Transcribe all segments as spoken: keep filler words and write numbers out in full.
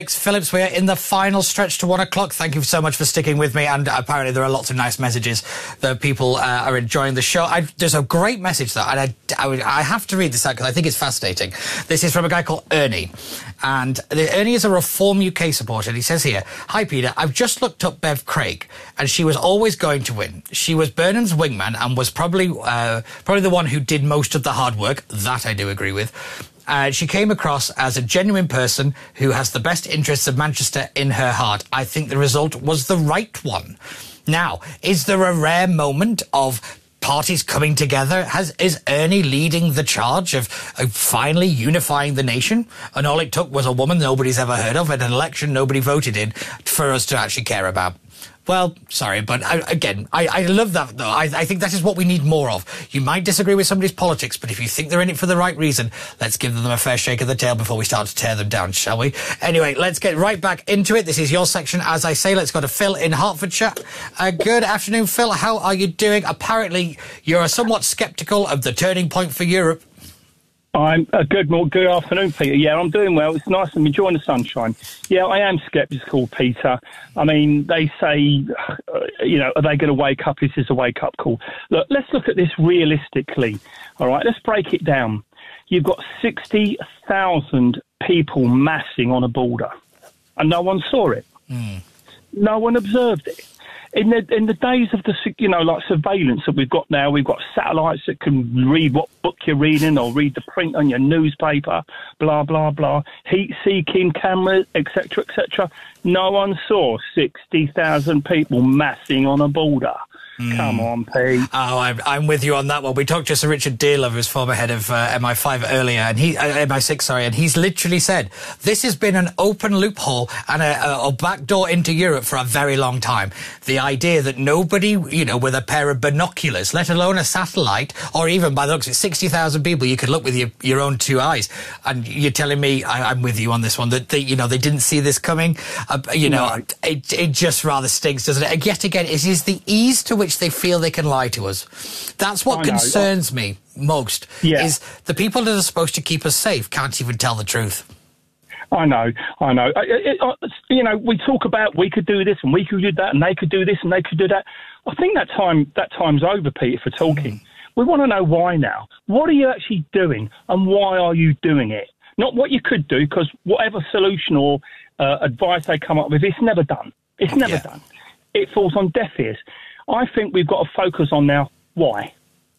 Phillips, we're in the final stretch to one o'clock. Thank you so much for sticking with me. And apparently there are lots of nice messages that people uh, are enjoying the show. I, there's a great message, though, and I, I, I have to read this out because I think it's fascinating. This is from a guy called Ernie. And the, Ernie is a Reform U K supporter. And he says here, "Hi, Peter. I've just looked up Bev Craig, and she was always going to win. She was Burnham's wingman and was probably, uh, probably the one who did most of the hard work." That I do agree with. Uh, she came across as a genuine person who has the best interests of Manchester in her heart. I think the result was the right one. Now, is there a rare moment of parties coming together? Has is Ernie leading the charge of, of finally unifying the nation? And all it took was a woman nobody's ever heard of at an election nobody voted in for us to actually care about. Well, sorry, but I, again, I, I love that, though. I, I think that is what we need more of. You might disagree with somebody's politics, but if you think they're in it for the right reason, let's give them a fair shake of the tail before we start to tear them down, shall we? Anyway, let's get right back into it. This is your section. As I say, let's go to Phil in Hertfordshire. Uh, good afternoon, Phil. How are you doing? Apparently, you're somewhat sceptical of the turning point for Europe. I'm a uh, good good afternoon, Peter. Yeah, I'm doing well. It's nice. I'm enjoying the sunshine. Yeah, I am sceptical, Peter. I mean, they say, uh, you know, are they going to wake up? Is this a wake-up call? Look, let's look at this realistically. All right, let's break it down. You've got sixty thousand people massing on a border, and no one saw it. Mm. No one observed it. In the in the days of the, you know, like surveillance that we've got now, we've got satellites that can read what book you're reading or read the print on your newspaper, blah, blah, blah, heat-seeking cameras, et cetera, et cetera. No one saw sixty thousand people massing on a border. Mm. Come on, Pete. Oh, I'm, I'm with you on that one. We talked to Sir Richard Dearlove, who's former head of uh, M I five earlier, and he uh, M I six, sorry, and he's literally said this has been an open loophole and a, a, a backdoor into Europe for a very long time. The idea that nobody, you know, with a pair of binoculars, let alone a satellite, or even by the looks of sixty thousand people, you could look with your, your own two eyes, and you're telling me, I, I'm with you on this one, that they, you know, they didn't see this coming. Uh, you know, no. it, it just rather stinks, doesn't it? And yet again, it is the ease to which they feel they can lie to us. That's what concerns me most, yeah. is the people that are supposed to keep us safe can't even tell the truth. I know, I know. It, it, you know, we talk about we could do this and we could do that and they could do this and they could do that. I think that time that time's over, Peter, for talking. Mm. We want to know why now. What are you actually doing and why are you doing it? Not what you could do, because whatever solution or uh, advice they come up with, it's never done. It's never yeah. done. It falls on deaf ears. I think we've got to focus on now why.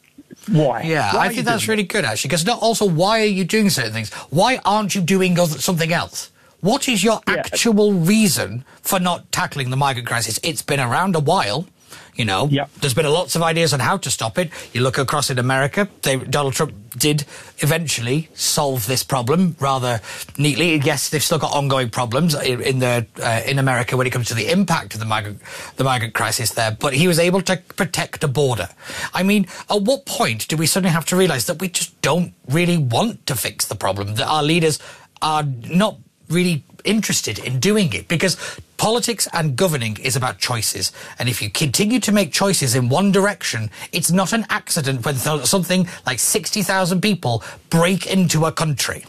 Why? Yeah, why I think that's really good, actually, because not also why are you doing certain things? Why aren't you doing something else? What is your yeah. actual reason for not tackling the migrant crisis? It's been around a while. You know, yep. There's been lots of ideas on how to stop it. You look across in America, they, Donald Trump did eventually solve this problem rather neatly. Yes, they've still got ongoing problems in, in the uh, in America when it comes to the impact of the migrant the migrant crisis there. But he was able to protect a border. I mean, at what point do we suddenly have to realise that we just don't really want to fix the problem? That our leaders are not really interested in doing it, because politics and governing is about choices, and if you continue to make choices in one direction, it's not an accident when something like sixty thousand people break into a country.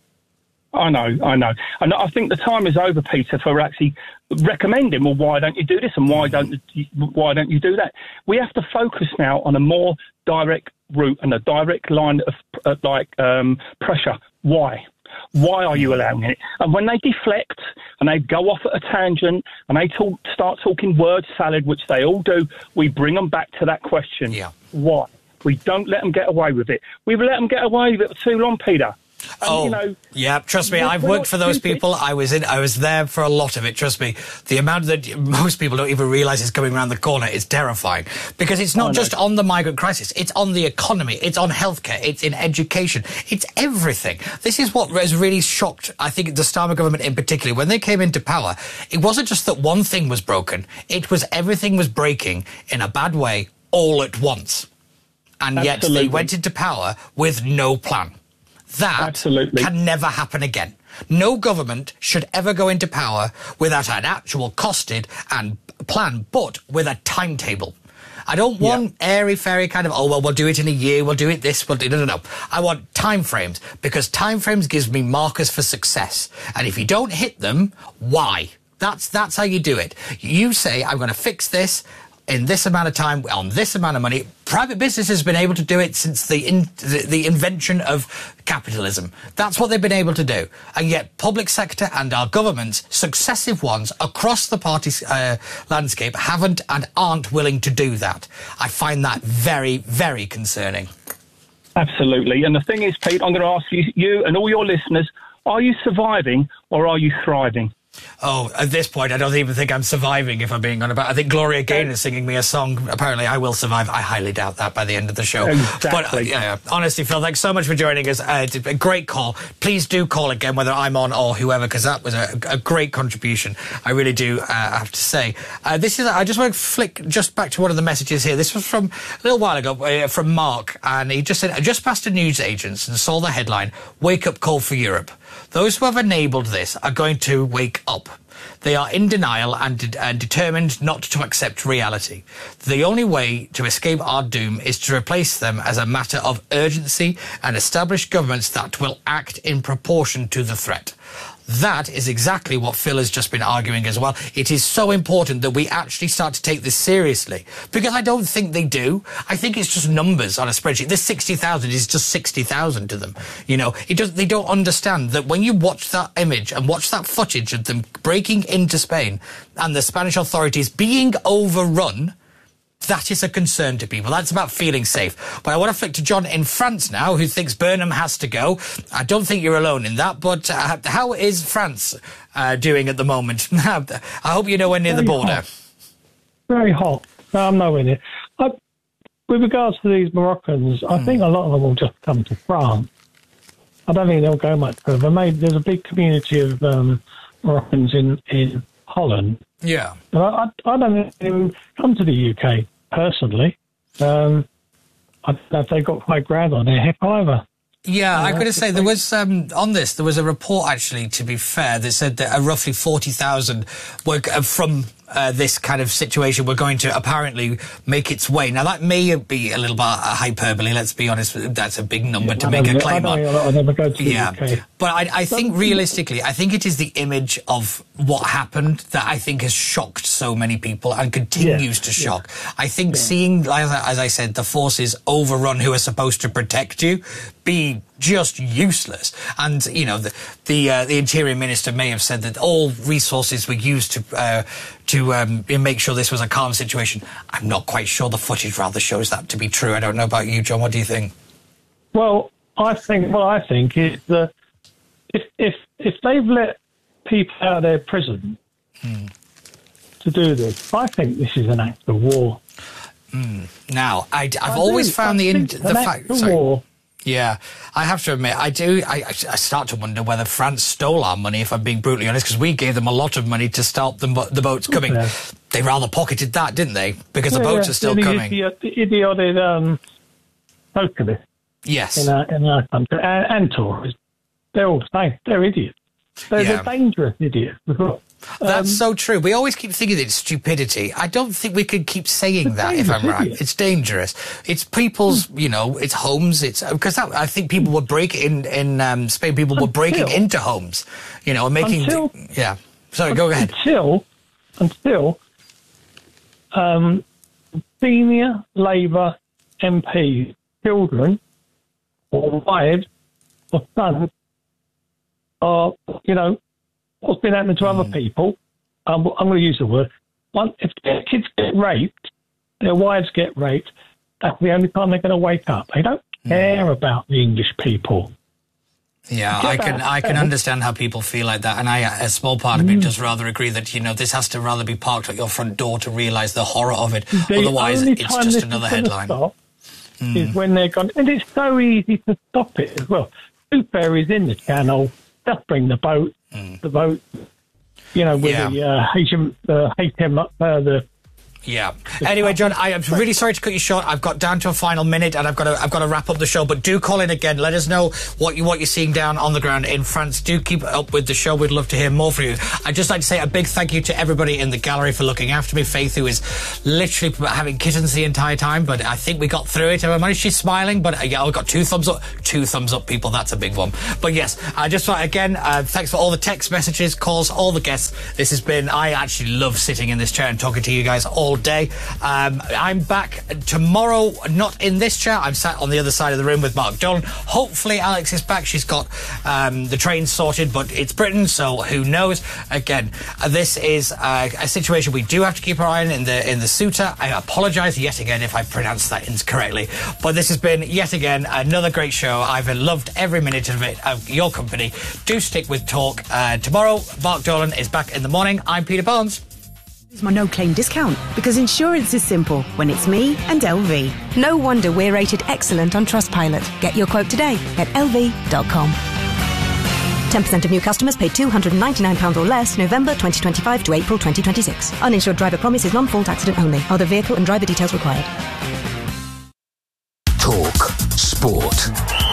I know, I know. And I think the time is over, Peter, for actually recommending, well, why don't you do this and why don't you, why don't you do that? We have to focus now on a more direct route and a direct line of uh, like um, pressure. Why? Why are you allowing it? And when they deflect and they go off at a tangent and they talk, start talking word salad, which they all do, we bring them back to that question. Yeah. Why? We don't let them get away with it. We've let them get away with it for too long, Peter. And, oh, you know, yeah, trust me, I've worked for those people. I was in, I was there for a lot of it, trust me. The amount that most people don't even realise is coming around the corner is terrifying. Because it's not just on the migrant crisis, it's on the economy, it's on healthcare, it's in education, it's everything. This is what has really shocked, I think, the Starmer government in particular. When they came into power, it wasn't just that one thing was broken, it was everything was breaking in a bad way all at once. And Absolutely. Yet they went into power with no plan. That Absolutely. Can never happen again. No government should ever go into power without an actual costed and plan, but with a timetable. I don't want Yeah. airy-fairy kind of, oh, well, we'll do it in a year, we'll do it this, we'll do... No, no, no. I want timeframes, because timeframes gives me markers for success. And if you don't hit them, why? That's, that's how you do it. You say, I'm going to fix this in this amount of time, on this amount of money. Private business has been able to do it since the, in, the the invention of capitalism. That's what they've been able to do. And yet public sector and our governments, successive ones across the party uh, landscape, haven't and aren't willing to do that. I find that very, very concerning. Absolutely. And the thing is, Pete, I'm going to ask you, you and all your listeners, are you surviving or are you thriving? Oh, at this point, I don't even think I'm surviving, if I'm being honest. I think Gloria Gaynor is singing me a song. Apparently, I will survive. I highly doubt that by the end of the show. Exactly. But uh, yeah, honestly, Phil, thanks so much for joining us. Uh, it's a great call. Please do call again, whether I'm on or whoever, because that was a, a great contribution. I really do uh, have to say. Uh, this is. I just want to flick just back to one of the messages here. This was from a little while ago uh, from Mark, and he just said, I just passed a news agents and saw the headline, "Wake Up Call for Europe. Those who have enabled this are going to wake up. They are in denial and, de- and determined not to accept reality. The only way to escape our doom is to replace them as a matter of urgency and establish governments that will act in proportion to the threat." That is exactly what Phil has just been arguing as well. It is so important that we actually start to take this seriously, because I don't think they do. I think it's just numbers on a spreadsheet. This sixty thousand is just sixty thousand to them. You know, it does, they don't understand that when you watch that image and watch that footage of them breaking into Spain and the Spanish authorities being overrun, that is a concern to people. That's about feeling safe. But I want to flick to John in France now, who thinks Burnham has to go. I don't think you're alone in that, but uh, how is France uh, doing at the moment? I hope you know we're near Very the border. Hot. Very hot. No, I'm nowhere near. I, with regards to these Moroccans, I Hmm. think a lot of them will just come to France. I don't think they'll go much further. Maybe there's a big community of um, Moroccans in, in Holland. Yeah. But I, I, I don't think they will come to the U K, personally. Um, I don't know if they've got quite ground on their hip either. Yeah, I've got to that's say, the there thing. was, um, on this, there was a report, actually, to be fair, that said that uh, roughly forty thousand were uh, from uh, this kind of situation were going to apparently make its way. Now, that may be a little bit uh, hyperbole, let's be honest. That's a big number to I make don't a think- claim I on. don't think a lot of them will go to the Yeah, U K. but I, I think realistically, I think it is the image of what happened that I think has shocked so many people and continues Yeah, to shock. I think seeing, as I as I said, the forces overrun who are supposed to protect you be just useless. And, you know, the the, uh, the Interior Minister may have said that all resources were used to uh, to um, make sure this was a calm situation. I'm not quite sure. The footage rather shows that to be true. I don't know about you, John. What do you think? Well, I think what I think is that if if if they've let people out of their prison Hmm. to do this, I think this is an act of war. Now, I, I've I always do. found I the in, think the an fact. act of Sorry. war. Yeah, I have to admit, I do. I, I start to wonder whether France stole our money, if I'm being brutally honest, because we gave them a lot of money to stop the, bo- the boats coming. Yeah. They rather pocketed that, didn't they? Because the Yeah, boats yeah. are still the coming. Idiot, the idiotic um, socialists Yes. in our, in our country and, and tourists, they're all the same. They're idiots. They're, Yeah. they're dangerous idiots as well. That's Um, so true. We always keep thinking that it's stupidity. I don't think we could keep saying It's that, if I'm dangerous, right. isn't it? It's dangerous. It's people's, you know, it's homes. It's because that, I think people were breaking in in um, Spain. People were breaking Until- into homes, you know, and making. Until- yeah. Sorry, go ahead. Until, until um, senior Labour M Ps, children or wives or sons are, you know, what's been happening to Mm. other people. Um, I'm going to use the word. One, if their kids get raped, their wives get raped, that's the only time they're going to wake up. They don't Mm. care about the English people. Yeah, Get I can that I can out. understand how people feel like that, and I, a small part Mm. of me does rather agree that, you know, this has to rather be parked at your front door to realise the horror of it. The Otherwise, only it's time just this another is gonna headline. Stop is when they're gone, and it's so easy to stop it as well. Two ferries in the channel, just bring the boat, the boat, you know, with Yeah. the uh, H M, uh, H M, uh, the Yeah. Anyway, John, I am really sorry to cut you short. I've got down to a final minute, and I've got to I've got to wrap up the show. But do call in again. Let us know what you what you're seeing down on the ground in France. Do keep up with the show. We'd love to hear more from you. I'd just like to say a big thank you to everybody in the gallery for looking after me. Faith, who is literally having kittens the entire time, but I think we got through it. I managed. She's smiling, but uh, yeah, we got two thumbs up. Two thumbs up, people. That's a big one. But yes, I just want again. Uh, thanks for all the text messages, calls, all the guests. This has been. I actually love sitting in this chair and talking to you guys all day. Um, I'm back tomorrow, not in this chair. I'm sat on the other side of the room with Mark Dolan. Hopefully Alex is back. She's got um, the train sorted, but it's Britain, so who knows? Again, uh, this is uh, a situation we do have to keep our eye on in the in the Suter. I apologise yet again if I pronounced that incorrectly, but this has been yet again another great show. I've loved every minute of it, of your company. Do stick with Talk. Uh, tomorrow, Mark Dolan is back in the morning. I'm Peter Barnes. Use my no-claim discount, because insurance is simple when it's me and L V. No wonder we're rated excellent on Trustpilot. Get your quote today at L V dot com. ten percent of new customers pay two hundred ninety-nine pounds or less November twenty twenty-five to April twenty twenty-six. Uninsured driver promise is non-fault accident only. Other vehicle and driver details required. Talk Sport.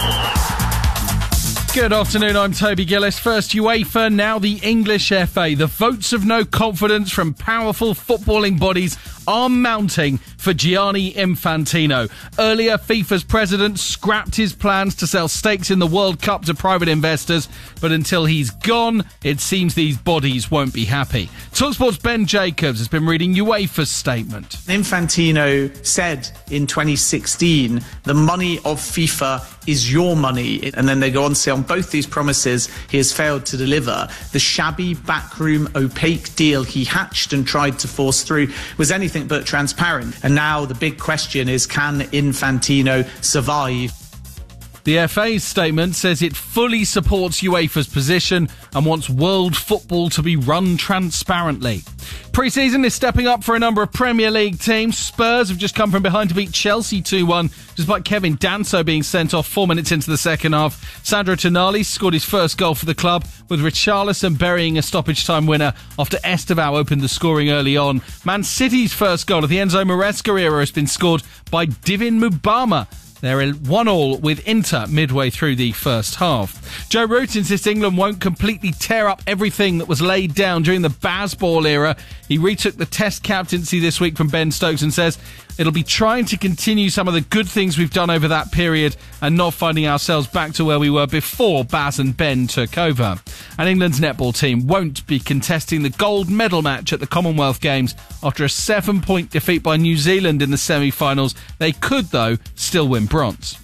Good afternoon, I'm Toby Gillis. First UEFA, now the English F A. The votes of no confidence from powerful footballing bodies are mounting for Gianni Infantino. Earlier, FIFA's president scrapped his plans to sell stakes in the World Cup to private investors, but until he's gone, it seems these bodies won't be happy. TalkSport's Ben Jacobs has been reading UEFA's statement. Infantino said in twenty sixteen, the money of FIFA is your money. And then they go on to say on both these promises, he has failed to deliver. The shabby, backroom, opaque deal he hatched and tried to force through was anything but transparent. And now the big question is, can Infantino survive? The F A's statement says it fully supports UEFA's position and wants world football to be run transparently. Pre-season is stepping up for a number of Premier League teams. Spurs have just come from behind to beat Chelsea two one, despite Kevin Danso being sent off four minutes into the second half. Sandro Tonali scored his first goal for the club, with Richarlison burying a stoppage-time winner after Estevao opened the scoring early on. Man City's first goal of the Enzo Maresca era has been scored by Divin Mubama. They're one all with Inter midway through the first half. Joe Root insists England won't completely tear up everything that was laid down during the Bazball era. He retook the Test captaincy this week from Ben Stokes and says it'll be trying to continue some of the good things we've done over that period and not finding ourselves back to where we were before Baz and Ben took over. And England's netball team won't be contesting the gold medal match at the Commonwealth Games after a seven-point defeat by New Zealand in the semi-finals. They could, though, still win bronze.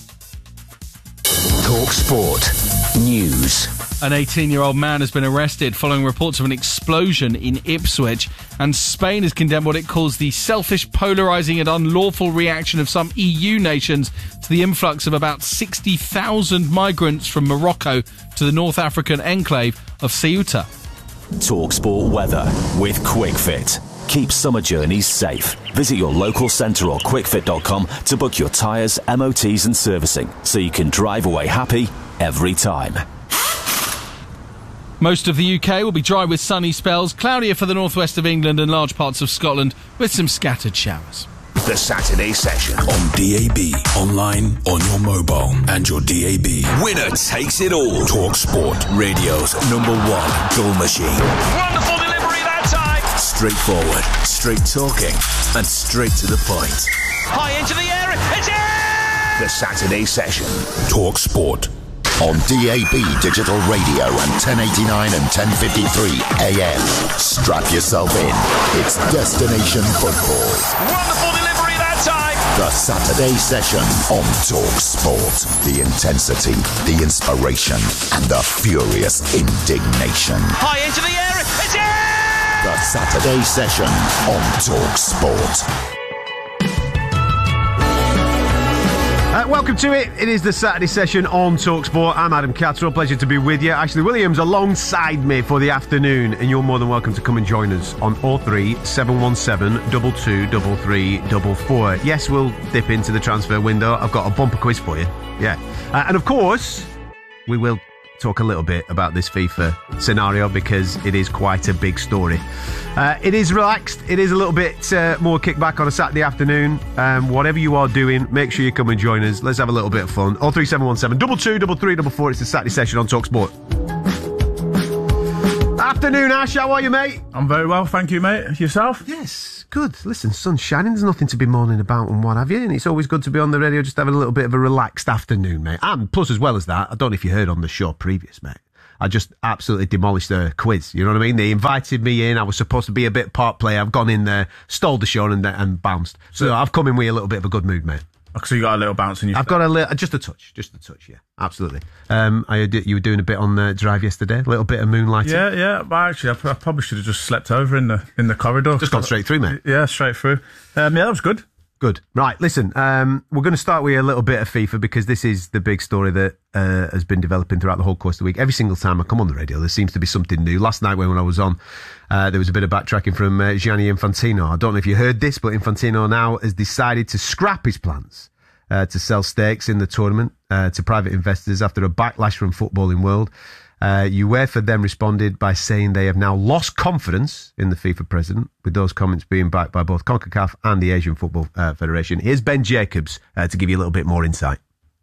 Talk Sport News. An eighteen-year-old man has been arrested following reports of an explosion in Ipswich, and Spain has condemned what it calls the selfish, polarising and unlawful reaction of some E U nations to the influx of about sixty thousand migrants from Morocco to the North African enclave of Ceuta. Talk Sport weather with QuickFit. Keep summer journeys safe. Visit your local centre or quick fit dot com to book your tyres, M O Ts and servicing so you can drive away happy every time. Most of the U K will be dry with sunny spells, cloudier for the northwest of England and large parts of Scotland with some scattered showers. The Saturday Session on D A B, online, on your mobile and your D A B. Winner takes it all. Talk Sport, radio's number one goal machine. Wonderful delivery that time. Straightforward, straight talking and straight to the point. High into the air, it's in! The Saturday Session. Talk Sport. On D A B Digital Radio and ten eighty-nine and ten fifty-three A M. Strap yourself in. It's Destination Football. Wonderful delivery that time. The Saturday Session on Talk Sport. The intensity, the inspiration, and the furious indignation. High into the air, it's in! The Saturday Session on Talk Sport. Uh, welcome to it. It is the Saturday Session on TalkSport. I'm Adam Catterall. Pleasure to be with you. Ashley Williams alongside me for the afternoon, and you're more than welcome to come and join us on oh three seven one seven, two two three three four four. Yes, we'll dip into the transfer window. I've got a bumper quiz for you. Yeah. Uh, and of course, we will talk a little bit about this FIFA scenario because it is quite a big story. Uh, it is relaxed. It is a little bit uh, more kickback on a Saturday afternoon. Um, whatever you are doing, make sure you come and join us. Let's have a little bit of fun. oh three seven one seven, double two, double three, double four. It's the Saturday session on TalkSport. Afternoon, Ash. How are you, mate? I'm very well, thank you, mate. Yourself? Yes, good. Listen, sun's shining. There's nothing to be moaning about and what have you. And it's always good to be on the radio just having a little bit of a relaxed afternoon, mate. And plus, as well as that, I don't know if you heard on the show previous, mate, I just absolutely demolished the quiz. You know what I mean? They invited me in. I was supposed to be a bit part player. I've gone in there, stole the show and, and bounced. So, so I've come in with a little bit of a good mood, mate. So you got a little bounce in your I've step. got a little, just a touch, just a touch, yeah, absolutely. Um, I, you were doing a bit on the drive yesterday, a little bit of moonlighting. Yeah, yeah, but actually, I, I probably should have just slept over in the in the corridor. Just gone straight through, mate. Yeah, straight through. Um, yeah, that was good. Good. Right, listen, um, we're going to start with a little bit of FIFA because this is the big story that uh, has been developing throughout the whole course of the week. Every single time I come on the radio, there seems to be something new. Last night when I was on, uh, there was a bit of backtracking from uh, Gianni Infantino. I don't know if you heard this, but Infantino now has decided to scrap his plans uh, to sell stakes in the tournament uh, to private investors after a backlash from Footballing World. Uh, UEFA then responded by saying they have now lost confidence in the FIFA president, with those comments being backed by both CONCACAF and the Asian Football uh, Federation. Here's Ben Jacobs uh, to give you a little bit more insight.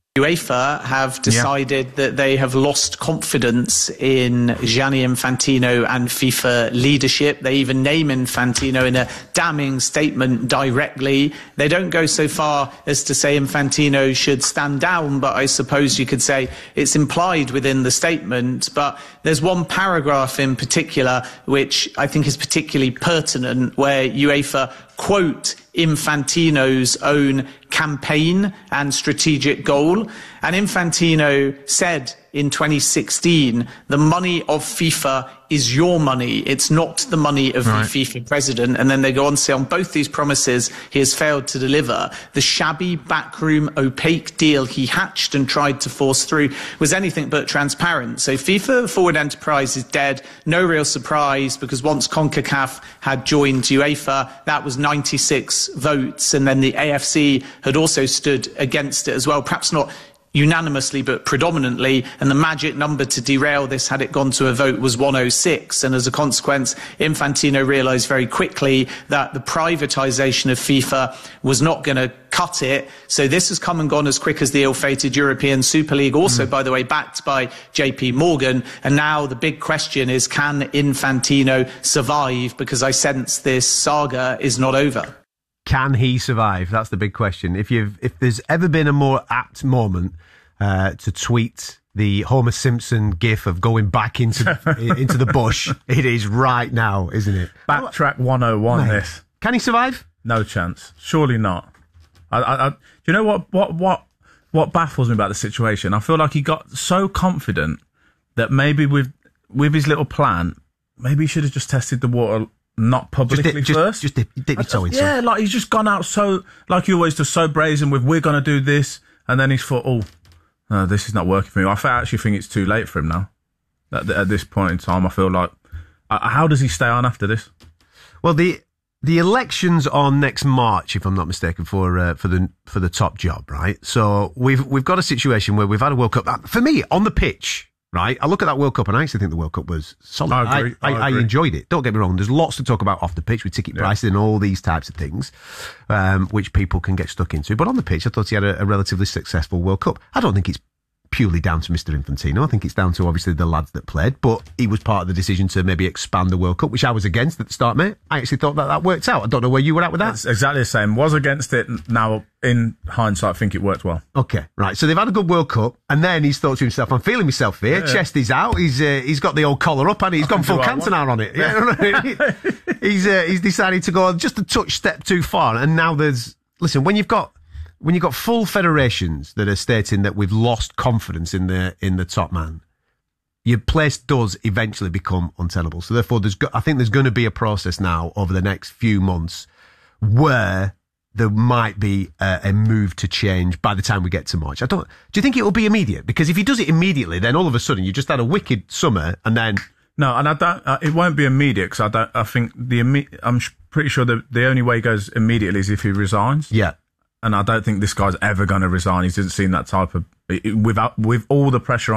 UEFA have decided yeah. that they have lost confidence in Gianni Infantino and FIFA leadership. They even name Infantino in a damning statement directly. They don't go so far as to say Infantino should stand down, but I suppose you could say it's implied within the statement. But there's one paragraph in particular which I think is particularly pertinent, where UEFA quote Infantino's own campaign and strategic goal. And Infantino said in twenty sixteen, the money of FIFA is your money. It's not the money of right. the FIFA president. And then they go on to say on both these promises, he has failed to deliver. The shabby, backroom, opaque deal he hatched and tried to force through was anything but transparent. So FIFA Forward Enterprise is dead. No real surprise, because once CONCACAF had joined UEFA, that was ninety-six votes. And then the A F C had also stood against it as well. Perhaps not unanimously, but predominantly, and the magic number to derail this, had it gone to a vote, was one oh six. And as a consequence, Infantino realised very quickly that the privatisation of FIFA was not going to cut it. So this has come and gone as quick as the ill-fated European Super League, also, mm. by the way, backed by J P Morgan. And now the big question is, can Infantino survive? Because I sense this saga is not over. Can he survive? That's the big question. If you've, if there's ever been a more apt moment uh, to tweet the Homer Simpson gif of going back into into the bush, it is right now, isn't it? Backtrack one oh one. Mate, this can he survive? No chance. Surely not. I, I, I, do you know what what what what baffles me about the situation? I feel like he got so confident that maybe with with his little plan, maybe he should have just tested the water. Not publicly just dip, first. Just, just dip, dip your toe in. Yeah, like he's just gone out so, like he always does, so brazen with, we're going to do this. And then he's thought, oh, no, this is not working for me. I actually think it's too late for him now. At, at this point in time, I feel like, uh, how does he stay on after this? Well, the the elections are next March, if I'm not mistaken, for uh, for the for the top job, right? So we've we've got a situation where we've had a World Cup. For me, on the pitch, right, I look at that World Cup and I actually think the World Cup was solid. I agree. I, I, I, agree. I enjoyed it. Don't get me wrong. There's lots to talk about off the pitch with ticket yeah. prices and all these types of things, um, which people can get stuck into. But on the pitch, I thought he had a, a relatively successful World Cup. I don't think it's purely down to Mister Infantino. I think it's down to obviously the lads that played, but he was part of the decision to maybe expand the World Cup, which I was against at the start, mate. I actually thought that that worked out. I don't know where you were at with that. It's exactly the same. Was against it. Now, in hindsight, I think it worked well. Okay, right. So they've had a good World Cup, and then he's thought to himself, I'm feeling myself here. Yeah. Chest is out. He's uh, he's got the old collar up, and he? he's I gone full Cantona on it. Yeah. he's uh, he's decided to go just a touch step too far, and now there's listen when you've got. When you've got full federations that are stating that we've lost confidence in the in the top man, your place does eventually become untenable. So therefore, there's go- I think there's going to be a process now over the next few months where there might be a, a move to change by the time we get to March. I don't. Do you think it will be immediate? Because if he does it immediately, then all of a sudden you just had a wicked summer, and then no, and I don't. Uh, it won't be immediate because I don't. I think the imme- I'm sh- pretty sure that the only way it goes immediately is if he resigns. Yeah. And I don't think this guy's ever going to resign. He doesn't seem that type of, without, with all the pressure on him,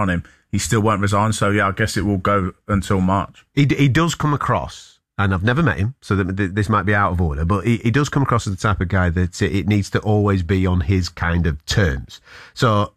he still won't resign. So yeah, I guess it will go until March. He he does come across, and I've never met him, so that this might be out of order, but he, he does come across as the type of guy that it needs to always be on his kind of terms. So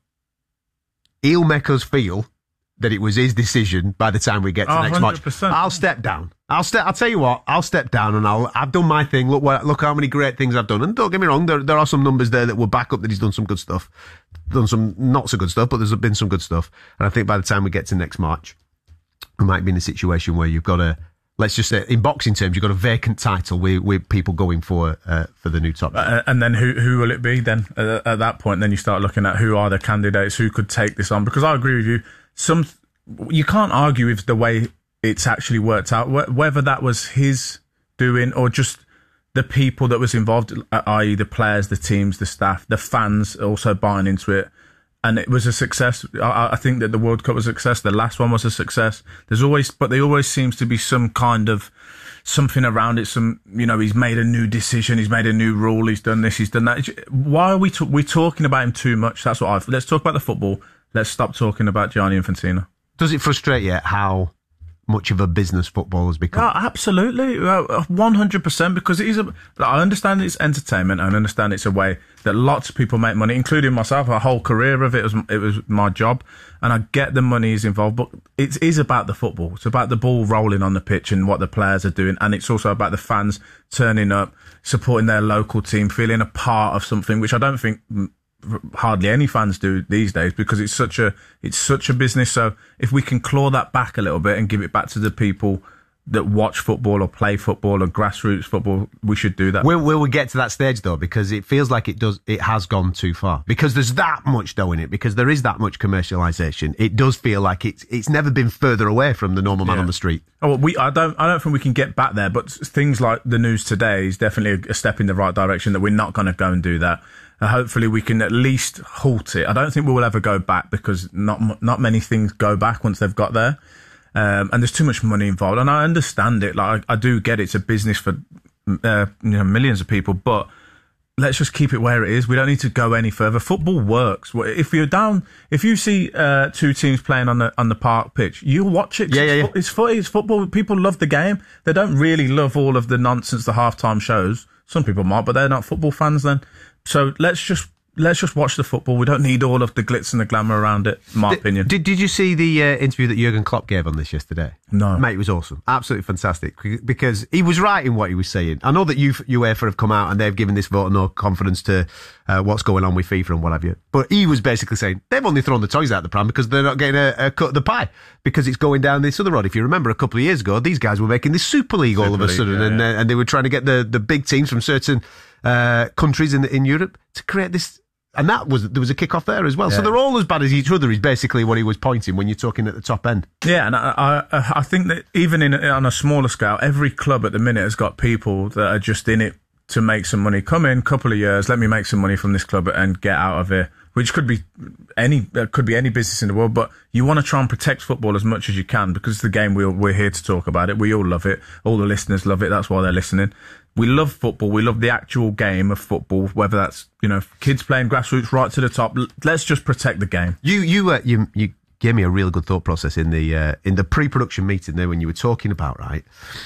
he'll make us feel that it was his decision by the time we get to Oh, next one hundred percent. match. I'll step down. I'll step. I'll tell you what. I'll step down, and I'll. I've done my thing. Look, what, look how many great things I've done. And don't get me wrong. There, there are some numbers there that will back up that he's done some good stuff, done some not so good stuff, but there's been some good stuff. And I think by the time we get to next March, we might be in a situation where you've got a. Let's just say, in boxing terms, you've got a vacant title with, with people going for uh, for the new top. Uh, and then who who will it be then uh, at that point? Then you start looking at who are the candidates, who could take this on. Because I agree with you. Some you can't argue with the way it's actually worked out, whether that was his doing or just the people that was involved, that is the players, the teams, the staff, the fans also buying into it. And it was a success. I, I think that the World Cup was a success. The last one was a success. There's always, but there always seems to be some kind of something around it. Some, you know, he's made a new decision. He's made a new rule. He's done this. He's done that. Why are we, t- we talking about him too much? That's what I, let's talk about the football. Let's stop talking about Gianni Infantino. Does it frustrate you how much of a business football has become? Oh, absolutely, one hundred percent. Because it is. A, I understand it's entertainment. I understand it's a way that lots of people make money, including myself. A whole career of it was it was my job, and I get the money is involved. But it is about the football. It's about the ball rolling on the pitch and what the players are doing, and it's also about the fans turning up, supporting their local team, feeling a part of something, which I don't think hardly any fans do these days, because it's such a it's such a business. So if we can claw that back a little bit and give it back to the people that watch football or play football or grassroots football, we should do that. Will, will we get to that stage though? Because it feels like it does. It has gone too far. Because there's that much dough in it. Because there is that much commercialisation. It does feel like it's it's never been further away from the normal man Yeah. on the street. Oh, well, we I don't I don't think we can get back there. But things like the news today is definitely a, a step in the right direction. That we're not going to go and do that. And hopefully we can at least halt it. I don't think we will ever go back, because not not many things go back once they've got there. Um, and there's too much money involved, and I understand it. Like I, I do get it. It's a business for uh, you know, millions of people, but let's just keep it where it is. We don't need to go any further. Football works. If you're down, if you see uh, two teams playing on the on the park pitch, you'll watch it. Yeah, yeah, yeah. It's, fo- it's football. People love the game. They don't really love all of the nonsense, the halftime shows. Some people might, but they're not football fans then. So let's just. Let's just watch the football. We don't need all of the glitz and the glamour around it, in my did, opinion. Did Did you see the uh, interview that Jurgen Klopp gave on this yesterday? No. Mate, it was awesome. Absolutely fantastic. Because he was right in what he was saying. I know that you, UEFA have come out and they've given this vote of no confidence to uh, what's going on with FIFA and what have you. But he was basically saying they've only thrown the toys out of the pram because they're not getting a, a cut of the pie. Because it's going down this other road. If you remember a couple of years ago, these guys were making this Super League all Super of a League, sudden. yeah, and, yeah. Uh, and they were trying to get the, the big teams from certain uh, countries in, in Europe to create this. And that was, there was a kick-off there as well. Yeah. So they're all as bad as each other is basically what he was pointing when you're talking at the top end. Yeah, and I, I, I think that even in on a smaller scale, every club at the minute has got people that are just in it to make some money. Come in, couple of years, let me make some money from this club and get out of here. Which could be any could be any business in the world, but you want to try and protect football as much as you can, because it's the game we're we're here to talk about it. We all love it. All the listeners love it. That's why they're listening. We love football. We love the actual game of football, whether that's, you know, kids playing grassroots right to the top. Let's just protect the game. You you uh, you you gave me a real good thought process in the uh, in the pre-production meeting there when you were talking about, right?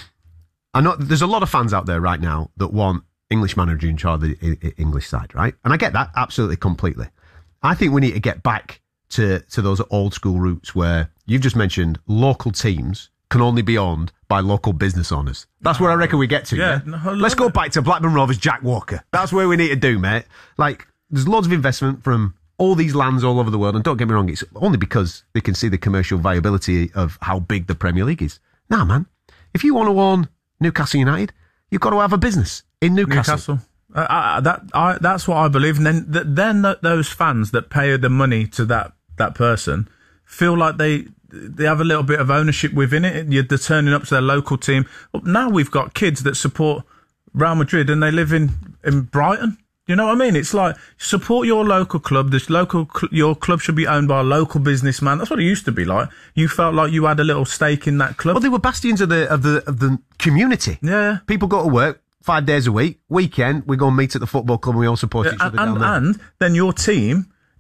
I know there's a lot of fans out there right now that want English manager in charge of the English side, right? And I get that absolutely completely. I think we need to get back to, to those old school roots where you've just mentioned local teams can only be owned by local business owners. That's where I reckon we get to. Yeah, yeah? no, Let's go back to Blackburn Rovers, Jack Walker. That's where we need to do, mate. Like, there's loads of investment from all these lands all over the world. And don't get me wrong, it's only because they can see the commercial viability of how big the Premier League is. Nah, man. If you want to own Newcastle United, you've got to have a business in Newcastle. Newcastle. Uh, I, that I, that's what I believe, and then th- then th- those fans that pay the money to that, that person feel like they they have a little bit of ownership within it. You're they're turning up to their local team. Well, now we've got kids that support Real Madrid and they live in, in Brighton. You know what I mean? It's like, support your local club. This local cl- your club should be owned by a local businessman. That's what it used to be like. You felt like you had a little stake in that club. Well, they were bastions of the of the of the community. Yeah, people go to work five days a week. Weekend, we go and meet at the football club and we all support each and, other down and, there. and then your team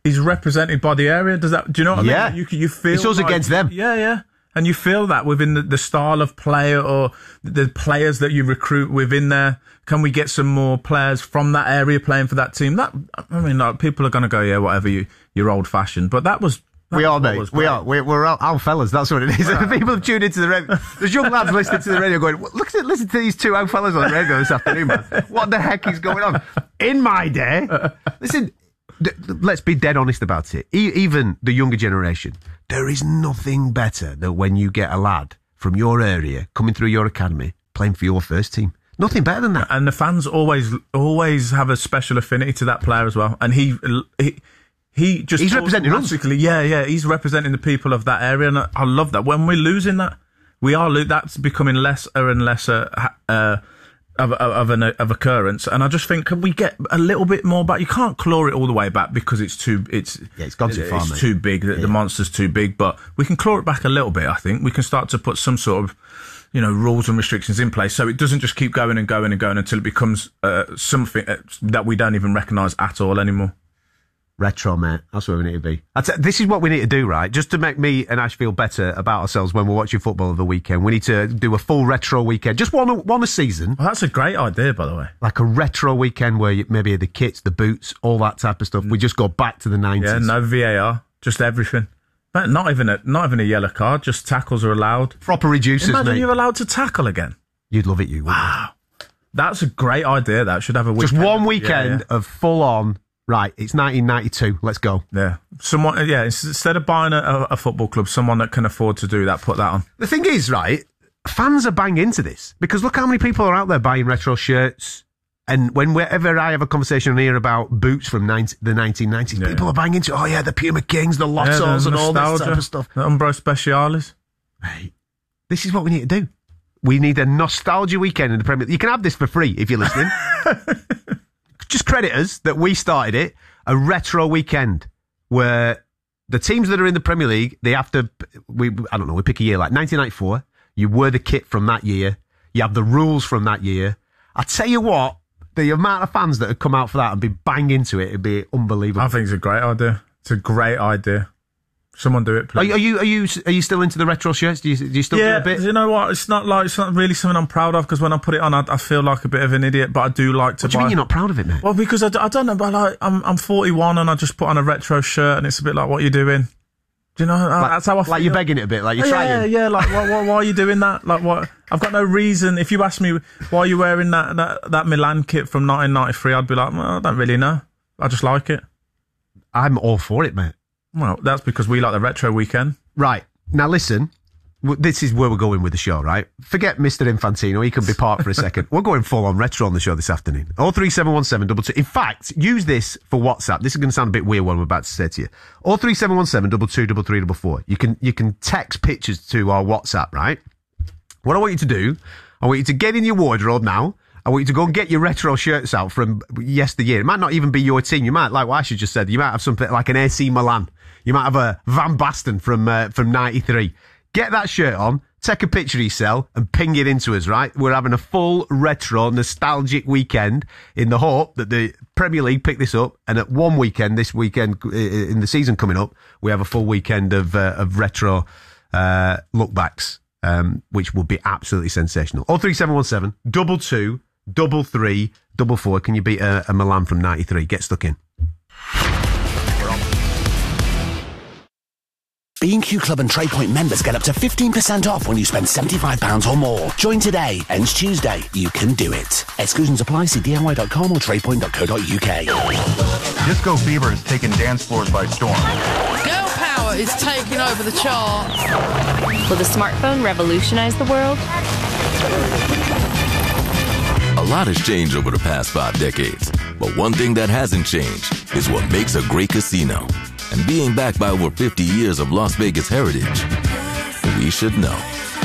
he's represented by the area. Does that? Do you know what yeah. I mean? You you feel it's us like, against them. Yeah, yeah. And you feel that within the, the style of player or the players that you recruit within there. Can we get some more players from that area playing for that team? That I mean, like, people are going to go, yeah, whatever, you, you're old-fashioned. But that was... That we are, mate. We are. We're, we're old fellas. That's what it is. People have tuned into the radio. There's young lads listening to the radio going, look at listen to these two old fellas on the radio this afternoon, man. What the heck is going on? In my day, listen, d- let's be dead honest about it. E- even the younger generation, there is nothing better than when you get a lad from your area coming through your academy playing for your first team. Nothing better than that. And the fans always always have a special affinity to that player as well. And he he, he just... He's representing us. Yeah, yeah, he's representing the people of that area. And I, I love that. When we're losing that, we are lo- that's becoming lesser and lesser uh, of, of, of an of occurrence. And I just think, can we get a little bit more back? You can't claw it all the way back because it's too... It's, yeah, it's gone too far, It's mate. too big. The, yeah. the monster's too big. But we can claw it back a little bit, I think. We can start to put some sort of... you know, rules and restrictions in place so it doesn't just keep going and going and going until it becomes uh, something that we don't even recognise at all anymore. Retro, mate. That's where we need to be. T- this is what we need to do, right? Just to make me and Ash feel better about ourselves when we're watching football of the weekend. We need to do a full retro weekend. Just one, one a season. Well, that's a great idea, by the way. Like a retro weekend where you, maybe the kits, the boots, all that type of stuff. We just go back to the nineties. Yeah, no V A R, just everything. But not even a not even a yellow card. Just tackles are allowed. Proper reducers, Imagine mate. you're allowed to tackle again. You'd love it, you. Wow, you? That's a great idea. That should have a weekend. Just one weekend yeah, yeah. of full on. Right, it's nineteen ninety-two. Let's go. Yeah, someone. Yeah, instead of buying a, a football club, someone that can afford to do that, put that on. The thing is, right, fans are bang into this because look how many people are out there buying retro shirts. And whenever I have a conversation here about boots from ninety, the nineteen nineties, yeah. people are banging into, oh yeah, the Puma Kings, the Lottos, yeah, the and all this type of stuff. The Umbro Specialis. Right. This is what we need to do. We need a nostalgia weekend in the Premier League. You can have this for free if you're listening. Just credit us that we started it, a retro weekend where the teams that are in the Premier League, they have to, we I don't know, we pick a year like nineteen ninety-four. You wear the kit from that year. You have the rules from that year. I tell you what, the amount of fans that would come out for that and be bang into it, it'd be unbelievable. I think it's a great idea. It's a great idea. Someone do it, please. Are you are you are you still into the retro shirts? Do you do you still yeah, do it a bit? You know what? It's not like it's not really something I'm proud of because when I put it on, I, I feel like a bit of an idiot. But I do like to. What do you buy... mean you're not proud of it, mate? Well, because I, I don't know. But like I'm I'm forty-one and I just put on a retro shirt and it's a bit like, what are you doing? Do you know? Like, that's how I feel. Like you're begging it a bit. Like you're yeah, trying. Yeah, yeah. Like why, why, why are you doing that? Like what? I've got no reason. If you ask me why are you wearing that that, that Milan kit from nineteen ninety-three, I'd be like, well, I don't really know. I just like it. I'm all for it, mate. Well, that's because we like the retro weekend. Right. Now listen, this is where we're going with the show, right? Forget Mister Infantino, he can be part for a second. We're going full on retro on the show this afternoon. oh three seven one seven two two. In fact, use this for WhatsApp. This is going to sound a bit weird what I'm about to say to you. oh three seven one seven two two three three four four. You can, you can text pictures to our WhatsApp, right? What I want you to do, I want you to get in your wardrobe now. I want you to go and get your retro shirts out from yesteryear. It might not even be your team. You might, like what Asher just said, you might have something like an A C Milan. You might have a Van Basten from uh, from ninety-three. Get that shirt on, take a picture of yourself and ping it into us, right? We're having a full retro nostalgic weekend in the hope that the Premier League pick this up. And at one weekend, this weekend in the season coming up, we have a full weekend of uh, of retro uh, lookbacks, um, which will be absolutely sensational. oh three seven one seven two two double three double four. Can you beat a, a Milan from ninety-three? Get stuck in. B and Q Club and TradePoint members get up to fifteen percent off when you spend seventy-five pounds or more. Join today. Ends Tuesday. You can do it. Exclusions apply. See D I Y dot com or tradepoint dot co dot U K. Disco fever has taken dance floors by storm. Girl power is taking over the charts. Will the smartphone revolutionize the world? A lot has changed over the past five decades, but one thing that hasn't changed is what makes a great casino. And being backed by over fifty years of Las Vegas heritage, we should know.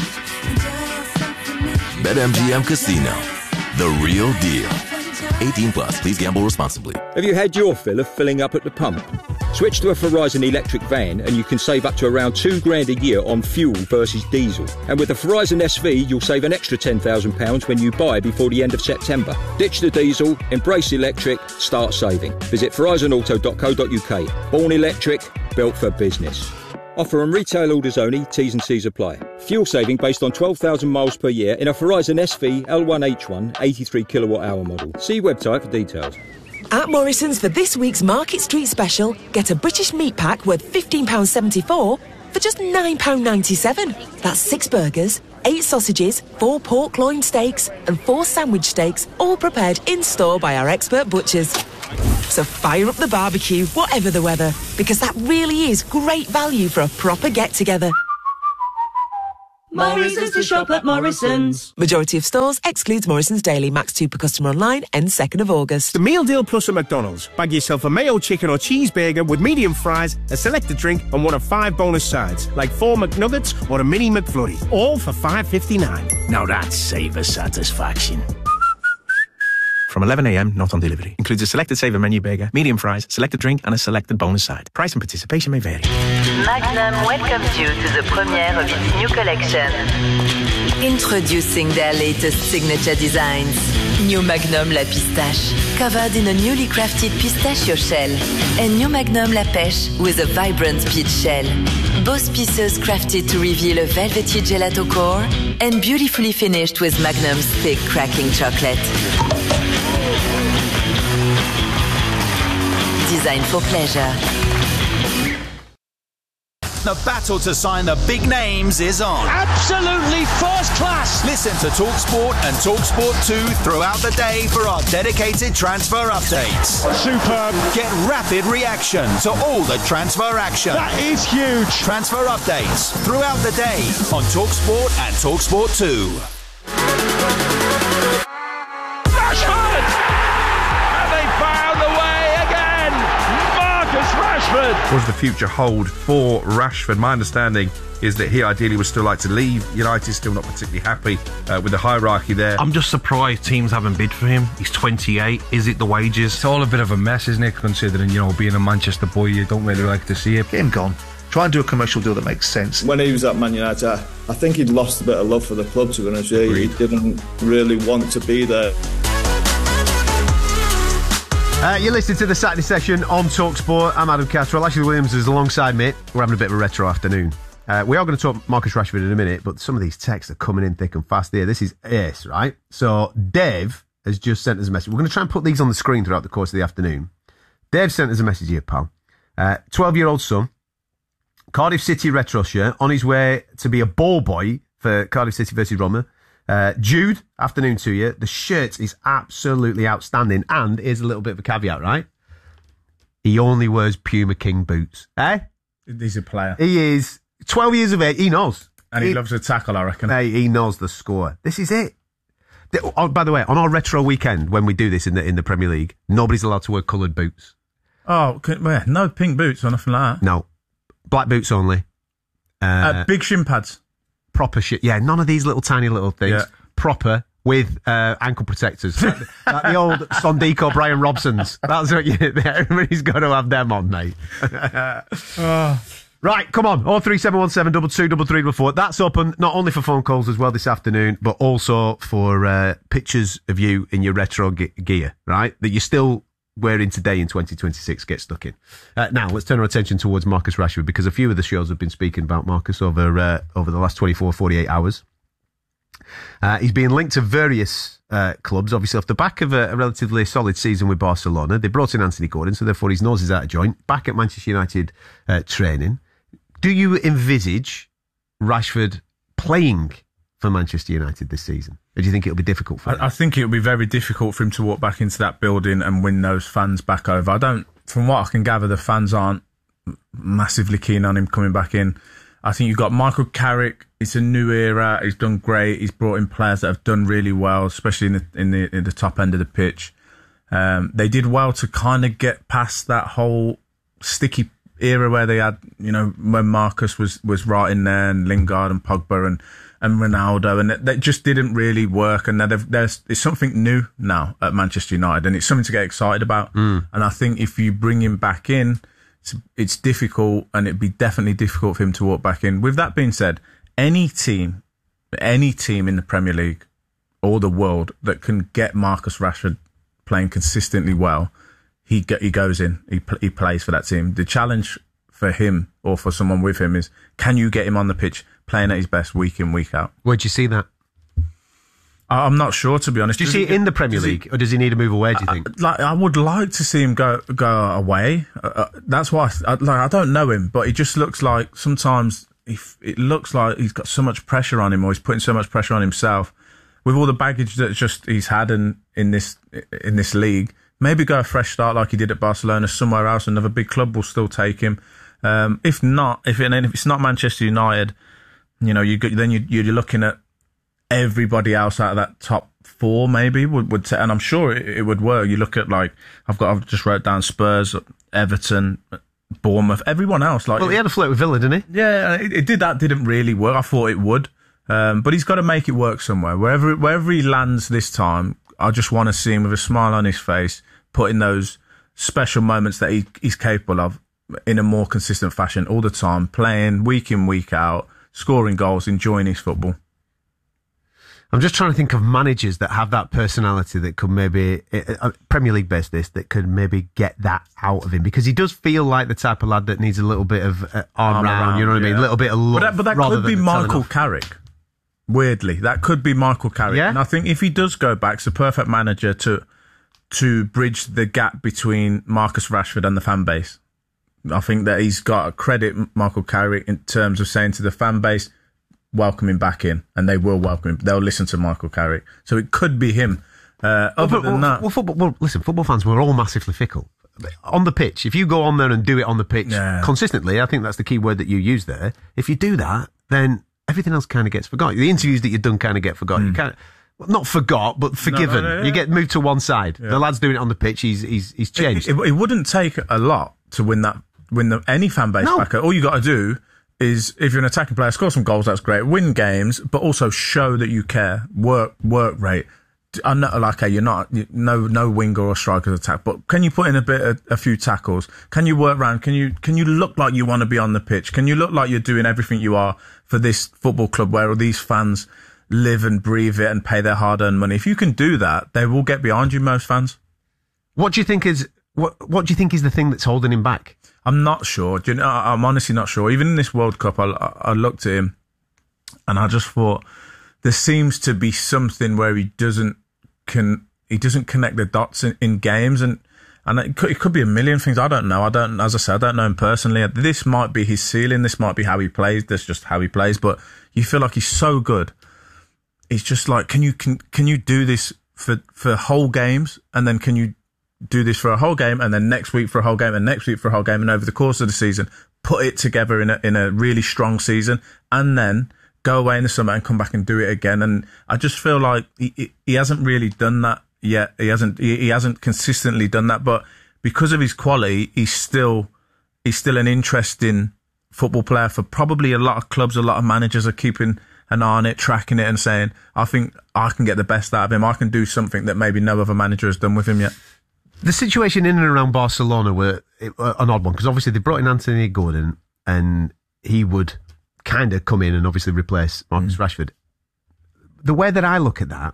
BetMGM Casino, the real deal. eighteen plus, please gamble responsibly. Have you had your fill of filling up at the pump? Switch to a Verizon electric van and you can save up to around two grand a year on fuel versus diesel. And with the Verizon S V, you'll save an extra ten thousand pounds when you buy before the end of September. Ditch the diesel, embrace electric, start saving. Visit verizon auto dot co dot uk. Born electric, built for business. Offer on retail orders only, T's and C's apply. Fuel saving based on twelve thousand miles per year in a Verizon S V L one H one eighty-three kilowatt hour model. See website for details. At Morrison's for this week's Market Street special, get a British meat pack worth fifteen pounds seventy-four for just nine pounds ninety-seven. That's six burgers, eight sausages, four pork loin steaks and four sandwich steaks, all prepared in-store by our expert butchers. So fire up the barbecue, whatever the weather, because that really is great value for a proper get-together. Morrison's to shop at Morrison's. Majority of stores excludes Morrison's Daily. Max two per customer online, ends second of August. The Meal Deal Plus at McDonald's. Bag yourself a mayo chicken or cheeseburger with medium fries, a selected drink and one of five bonus sides, like four McNuggets or a mini McFlurry. All for five fifty-nine. Now that's savor satisfaction. From eleven a m, not on delivery. Includes a selected saver menu burger, medium fries, selected drink and a selected bonus side. Price and participation may vary. Magnum welcomes you to the premiere of its new collection. Introducing their latest signature designs. New Magnum La Pistache, covered in a newly crafted pistachio shell. And New Magnum La Pêche with a vibrant peach shell. Both pieces crafted to reveal a velvety gelato core and beautifully finished with Magnum's thick cracking chocolate. Designed for pleasure. The battle to sign the big names is on. Absolutely first class. Listen to TalkSport and TalkSport two throughout the day for our dedicated transfer updates. Superb. Get rapid reaction to all the transfer action. That is huge. Transfer updates throughout the day on TalkSport and TalkSport two. Rashford! And they found the way again. Marcus Rashford. What does the future hold for Rashford? My understanding is that he ideally would still like to leave. United still not particularly happy uh, with the hierarchy there. I'm just surprised teams haven't bid for him. He's twenty-eight. Is it the wages? It's all a bit of a mess, isn't it? Considering, you know, being a Manchester boy, you don't really like to see it. Get him gone. Try and do a commercial deal that makes sense. When he was at Man United, I, I think he'd lost a bit of love for the club, to be honest with you. He didn't really want to be there. Uh, you're listening to the Saturday session on TalkSport. I'm Adam Catterall. Ashley Williams is alongside me. We're having a bit of a retro afternoon. Uh, we are going to talk Marcus Rashford in a minute, but some of these texts are coming in thick and fast here. This is Ace, right? So Dave has just sent us a message. We're going to try and put these on the screen throughout the course of the afternoon. Dave sent us a message here, pal. Uh, twelve-year-old son, Cardiff City retro shirt, on his way to be a ball boy for Cardiff City versus Roma. Uh, Jude, afternoon to you. The shirt is absolutely outstanding. And here's a little bit of a caveat, right? He only wears Puma King boots. Eh? He's a player. He is. twelve years of age. He knows. And he, he loves to tackle, I reckon. Hey, he knows the score. This is it. The, oh, by the way, on our retro weekend, when we do this in the in the Premier League, nobody's allowed to wear coloured boots. Oh, can, well, no pink boots or nothing like that. No. Black boots only. Uh, uh, big shin pads. Proper shit. Yeah, none of these little tiny little things. Yeah. Proper with uh, ankle protectors. like, like the old Sondico Brian Robsons. That's what you. Everybody's got to have them on, mate. oh. Right, come on. oh three seven one seven two two three three four. That's open not only for phone calls as well this afternoon, but also for uh, pictures of you in your retro ge- gear, right? That you're still wearing today in twenty twenty-six. Get stuck in. Uh, now, let's turn our attention towards Marcus Rashford, because a few of the shows have been speaking about Marcus over uh, over the last twenty-four, forty-eight hours. Uh, he's been linked to various uh, clubs, obviously off the back of a, a relatively solid season with Barcelona. They brought in Anthony Gordon, so therefore his nose is out of joint. Back at Manchester United uh, training. Do you envisage Rashford playing for Manchester United this season? Or do you think it'll be difficult for him? I, I think it'll be very difficult for him to walk back into that building and win those fans back over. I don't, from what I can gather, the fans aren't massively keen on him coming back in. I think you've got Michael Carrick. It's a new era. He's done great. He's brought in players that have done really well, especially in the in the, in the top end of the pitch. Um, they did well to kind of get past that whole sticky era where they had, you know, when Marcus was, was right in there, and Lingard and Pogba and, and Ronaldo, and that, that just didn't really work. And now there's it's something new now at Manchester United, and it's something to get excited about. Mm. And I think if you bring him back in, it's, it's difficult, and it'd be definitely difficult for him to walk back in. With that being said, any team, any team in the Premier League or the world that can get Marcus Rashford playing consistently well, he go, he goes in, he he plays for that team. The challenge for him or for someone with him is, can you get him on the pitch playing at his best week in, week out? Where'd you see that? I'm not sure, to be honest. Do you see it in the Premier League, or does he need to move away, do you think? I, like, I would like to see him go go away. Uh, that's why I, like, I don't know him, but he just looks like sometimes he, it looks like he's got so much pressure on him, or he's putting so much pressure on himself with all the baggage that just he's had in, in this in this league. Maybe go a fresh start like he did at Barcelona somewhere else. Another big club will still take him. Um, if not, if, it, if it's not Manchester United, you know, you then you, you're looking at everybody else out of that top four, maybe would would say, and I'm sure it, it would work. You look at, like, I've got, I've just wrote down Spurs, Everton, Bournemouth, everyone else. Like, well, he had a flirt with Villa, didn't he? Yeah, it, it did. That didn't really work. I thought it would, um, but he's got to make it work somewhere. Wherever wherever he lands this time, I just want to see him with a smile on his face, putting those special moments that he, he's capable of in a more consistent fashion all the time, playing week in, week out, scoring goals, enjoying his football. I'm just trying to think of managers that have that personality that could maybe, uh, Premier League based this, that could maybe get that out of him, because he does feel like the type of lad that needs a little bit of uh, arm, arm around, you know what yeah. I mean? A little bit of love. But that, but that could be Michael Carrick. Weirdly, that could be Michael Carrick. Yeah? And I think if he does go back, it's a perfect manager to to bridge the gap between Marcus Rashford and the fan base. I think that he's got to credit Michael Carrick in terms of saying to the fan base, welcome him back in, and they will welcome him. They'll listen to Michael Carrick. So it could be him. Uh, other well, than well, that... Well, football, well, listen, football fans, we're all massively fickle. On the pitch, if you go on there and do it on the pitch yeah. consistently, I think that's the key word that you use there. If you do that, then everything else kind of gets forgotten. The interviews that you've done kind of get forgotten. Mm. You kind of... Well, not forgot, but forgiven. No, no, no, yeah. You get moved to one side. Yeah. The lad's doing it on the pitch. He's he's he's changed. It, it, it wouldn't take a lot to win that. Win the, any fan base no. back. All you got to do is, if you're an attacking player, score some goals. That's great. Win games, but also show that you care. Work work rate. I know, like, okay, you're not no no winger or striker attack, but can you put in a bit of, a few tackles? Can you work around? Can you can you look like you want to be on the pitch? Can you look like you're doing everything you are for this football club where all these fans live and breathe it and pay their hard-earned money? If you can do that, they will get behind you, most fans. What do you think is what what do you think is the thing that's holding him back? I'm not sure. Do you know, I'm honestly not sure. Even in this World Cup, I, I looked at him and I just thought there seems to be something where he doesn't can he doesn't connect the dots in, in games, and and it could, it could be a million things. I don't know. I don't, as I said, I don't know him personally. This might be his ceiling. This might be how he plays. That's just how he plays. But you feel like he's so good. It's just like, can you can can you do this for for whole games, and then can you do this for a whole game, and then next week for a whole game, and next week for a whole game, and over the course of the season, put it together in a in a really strong season, and then go away in the summer and come back and do it again. And I just feel like he he hasn't really done that yet. He hasn't he, he hasn't consistently done that, but because of his quality, he's still he's still an interesting football player for probably a lot of clubs. A lot of managers are keeping an eye on it, tracking it, and saying, I think I can get the best out of him. I can do something that maybe no other manager has done with him yet. The situation in and around Barcelona were an odd one, because obviously they brought in Anthony Gordon and he would kind of come in and obviously replace Marcus mm. Rashford. The way that I look at that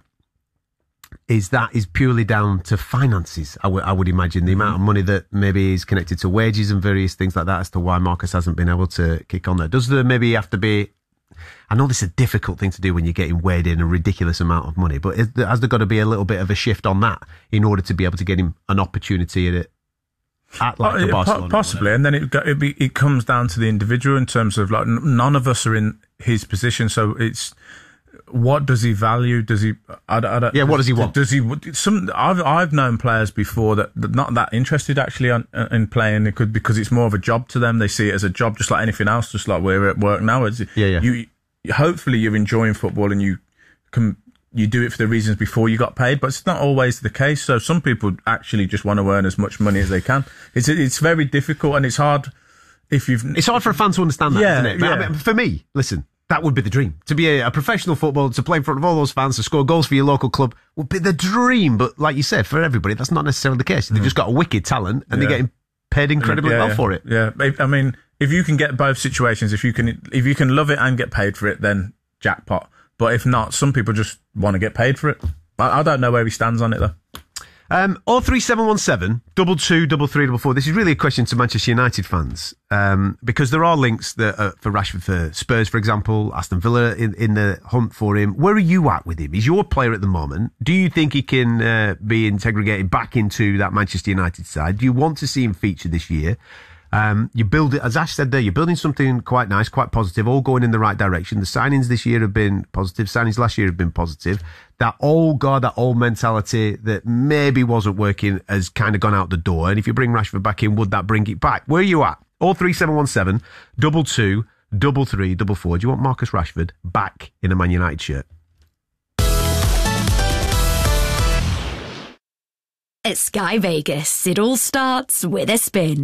is that is purely down to finances, I, w- I would imagine. The mm. amount of money that maybe is connected to wages and various things like that as to why Marcus hasn't been able to kick on there. Does there maybe have to be... I know this is a difficult thing to do when you're getting weighed in a ridiculous amount of money, but is there, has there got to be a little bit of a shift on that in order to be able to get him an opportunity at it? At like oh, Barcelona, possibly, and then it it, be, it comes down to the individual in terms of, like, none of us are in his position, so it's what does he value? Does he? I, I don't, yeah, what does he want? Does he? Some I've I've known players before that, that not that interested actually on, in playing. It could because it's more of a job to them. They see it as a job, just like anything else. Just like we're at work now. It's, yeah, yeah. You hopefully you're enjoying football and you can. You do it for the reasons before you got paid, but it's not always the case. So some people actually just want to earn as much money as they can. It's it's very difficult, and it's hard if you've... It's hard for a fan to understand that, yeah, isn't it? But yeah. I mean, for me, listen, that would be the dream. To be a, a professional footballer, to play in front of all those fans, to score goals for your local club would be the dream. But like you said, for everybody, that's not necessarily the case. They've mm. just got a wicked talent, and yeah. they're getting paid incredibly yeah, well yeah. for it. Yeah, I mean, if you can get both situations, if you can, if you can love it and get paid for it, then jackpot. But if not, some people just want to get paid for it. I, I don't know where he stands on it though. Um, oh three seven one seven, double two, double three, double four. This is really a question to Manchester United fans, um, because there are links that are for Rashford for Spurs, for example, Aston Villa in, in the hunt for him. Where are you at with him? He's your player at the moment. Do you think he can uh, be integrated back into that Manchester United side? Do you want to see him feature this year? Um, you build it, as Ash said there, you're building something quite nice, quite positive, all going in the right direction. The signings this year have been positive. Signings last year have been positive. That old guard, that old mentality that maybe wasn't working has kind of gone out the door. And if you bring Rashford back in, would that bring it back? Where are you at? oh three seven one seven, double two, double three, double four. Do you want Marcus Rashford back in a Man United shirt? At Sky Vegas, it all starts with a spin.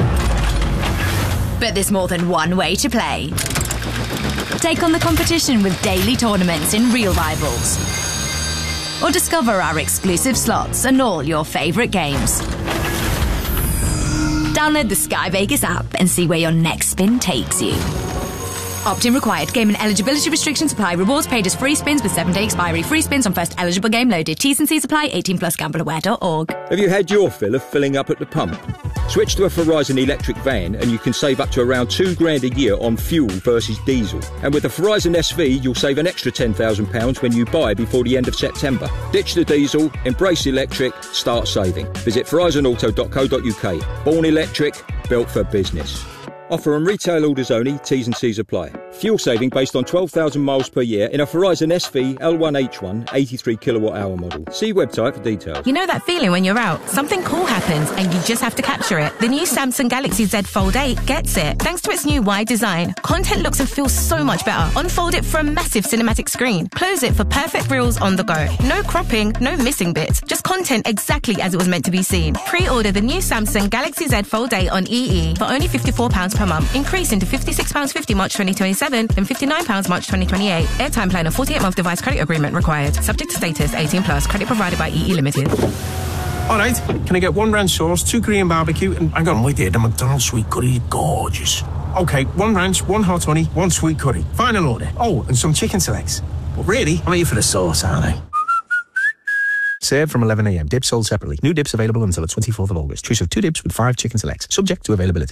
But there's more than one way to play. Take on the competition with daily tournaments in Real Rivals. Or discover our exclusive slots and all your favourite games. Download the Sky Vegas app and see where your next spin takes you. Opt-in required. Game and eligibility restrictions apply. Rewards paid as free spins with seven-day expiry. Free spins on first eligible game loaded. T's and C's apply. eighteen plus gamble aware dot org. Have you had your fill of filling up at the pump? Switch to a Verizon electric van and you can save up to around two grand a year on fuel versus diesel. And with the Verizon S V, you'll save an extra ten thousand pounds when you buy before the end of September. Ditch the diesel, embrace electric, start saving. Visit verizon auto dot co dot uk. Born electric, built for business. Offer on retail orders only, T's and C's apply. Fuel saving based on twelve thousand miles per year in a Verizon S V L one H one eighty-three kilowatt hour model. See website for details. You know that feeling when you're out, something cool happens and you just have to capture it. The new Samsung Galaxy Z Fold eight gets it. Thanks to its new wide design, content looks and feels so much better. Unfold it for a massive cinematic screen. Close it for perfect reels on the go. No cropping, no missing bits. Just content exactly as it was meant to be seen. Pre-order the new Samsung Galaxy Z Fold eight on E E for only fifty-four pounds per month, increasing to fifty-six pounds fifty March twenty twenty-seven, then fifty-nine pounds March twenty twenty-eight. Airtime plan of forty-eight month device credit agreement required. Subject to status, eighteen plus. Credit provided by E E Limited. All right, can I get one ranch sauce, two Korean barbecue, and hang on, wait here, the McDonald's sweet curry is gorgeous. Okay, one ranch, one hot honey, one sweet curry. Final order. Oh, and some chicken selects. But really, I'm here for the sauce, aren't I? Served from eleven a.m. Dips sold separately. New dips available until the twenty-fourth of August. Choose of two dips with five chicken selects. Subject to availability.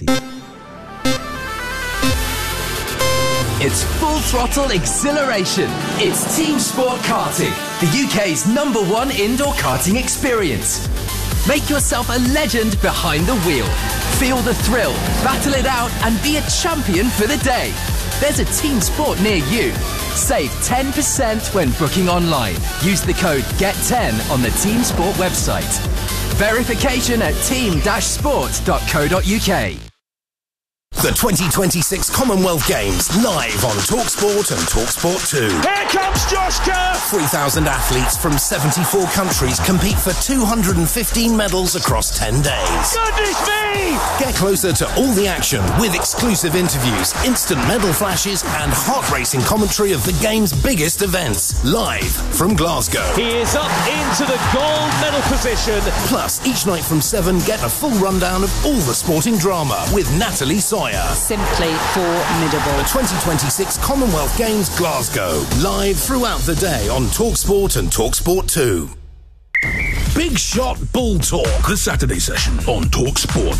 It's full throttle exhilaration. It's Team Sport Karting, the U K's number one indoor karting experience. Make yourself a legend behind the wheel. Feel the thrill, battle it out, and be a champion for the day. There's a Team Sport near you. Save ten percent when booking online. Use the code G E T ten on the Team Sport website. Verification at team dash sport dot co dot uk. The twenty twenty-six Commonwealth Games live on TalkSport and TalkSport two. Here comes Joshka! three thousand athletes from seventy-four countries compete for two hundred fifteen medals across ten days. Goodness me! Get closer to all the action with exclusive interviews, instant medal flashes and hot racing commentary of the game's biggest events. Live from Glasgow. He is up into the gold medal position. Plus, each night from seven, get a full rundown of all the sporting drama with Natalie Sawyer. Simply formidable. The twenty twenty-six Commonwealth Games Glasgow. Live throughout the day on TalkSport and TalkSport two. Big Shot Bull Talk. The Saturday session on TalkSport.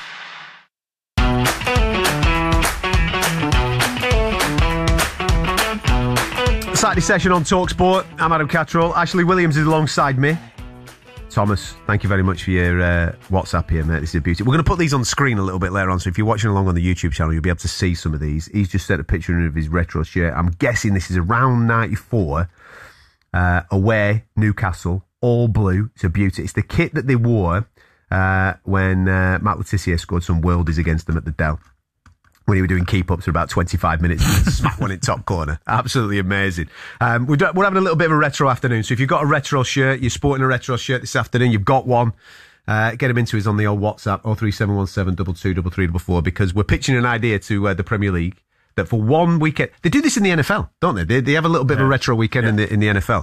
Saturday session on TalkSport. I'm Adam Catterall. Ashley Williams is alongside me. Thomas, thank you very much for your uh, WhatsApp here, mate. This is a beauty. We're going to put these on screen a little bit later on, so if you're watching along on the YouTube channel, you'll be able to see some of these. He's just sent a picture of his retro shirt. I'm guessing this is around ninety-four. Uh, away, Newcastle, all blue. It's a beauty. It's the kit that they wore uh, when uh, Matt Le Tissier scored some worldies against them at the Dell. When he was doing keep-ups for about twenty-five minutes and smack one in top corner. Absolutely amazing. Um, we're, do- we're having a little bit of a retro afternoon, so if you've got a retro shirt, you're sporting a retro shirt this afternoon, you've got one, uh, get him into us on the old WhatsApp, oh three seven one seven, two two three three four four, because we're pitching an idea to uh, the Premier League that for one weekend, they do this in the N F L, don't they? They, they have a little bit yeah. of a retro weekend yeah. in the in the N F L.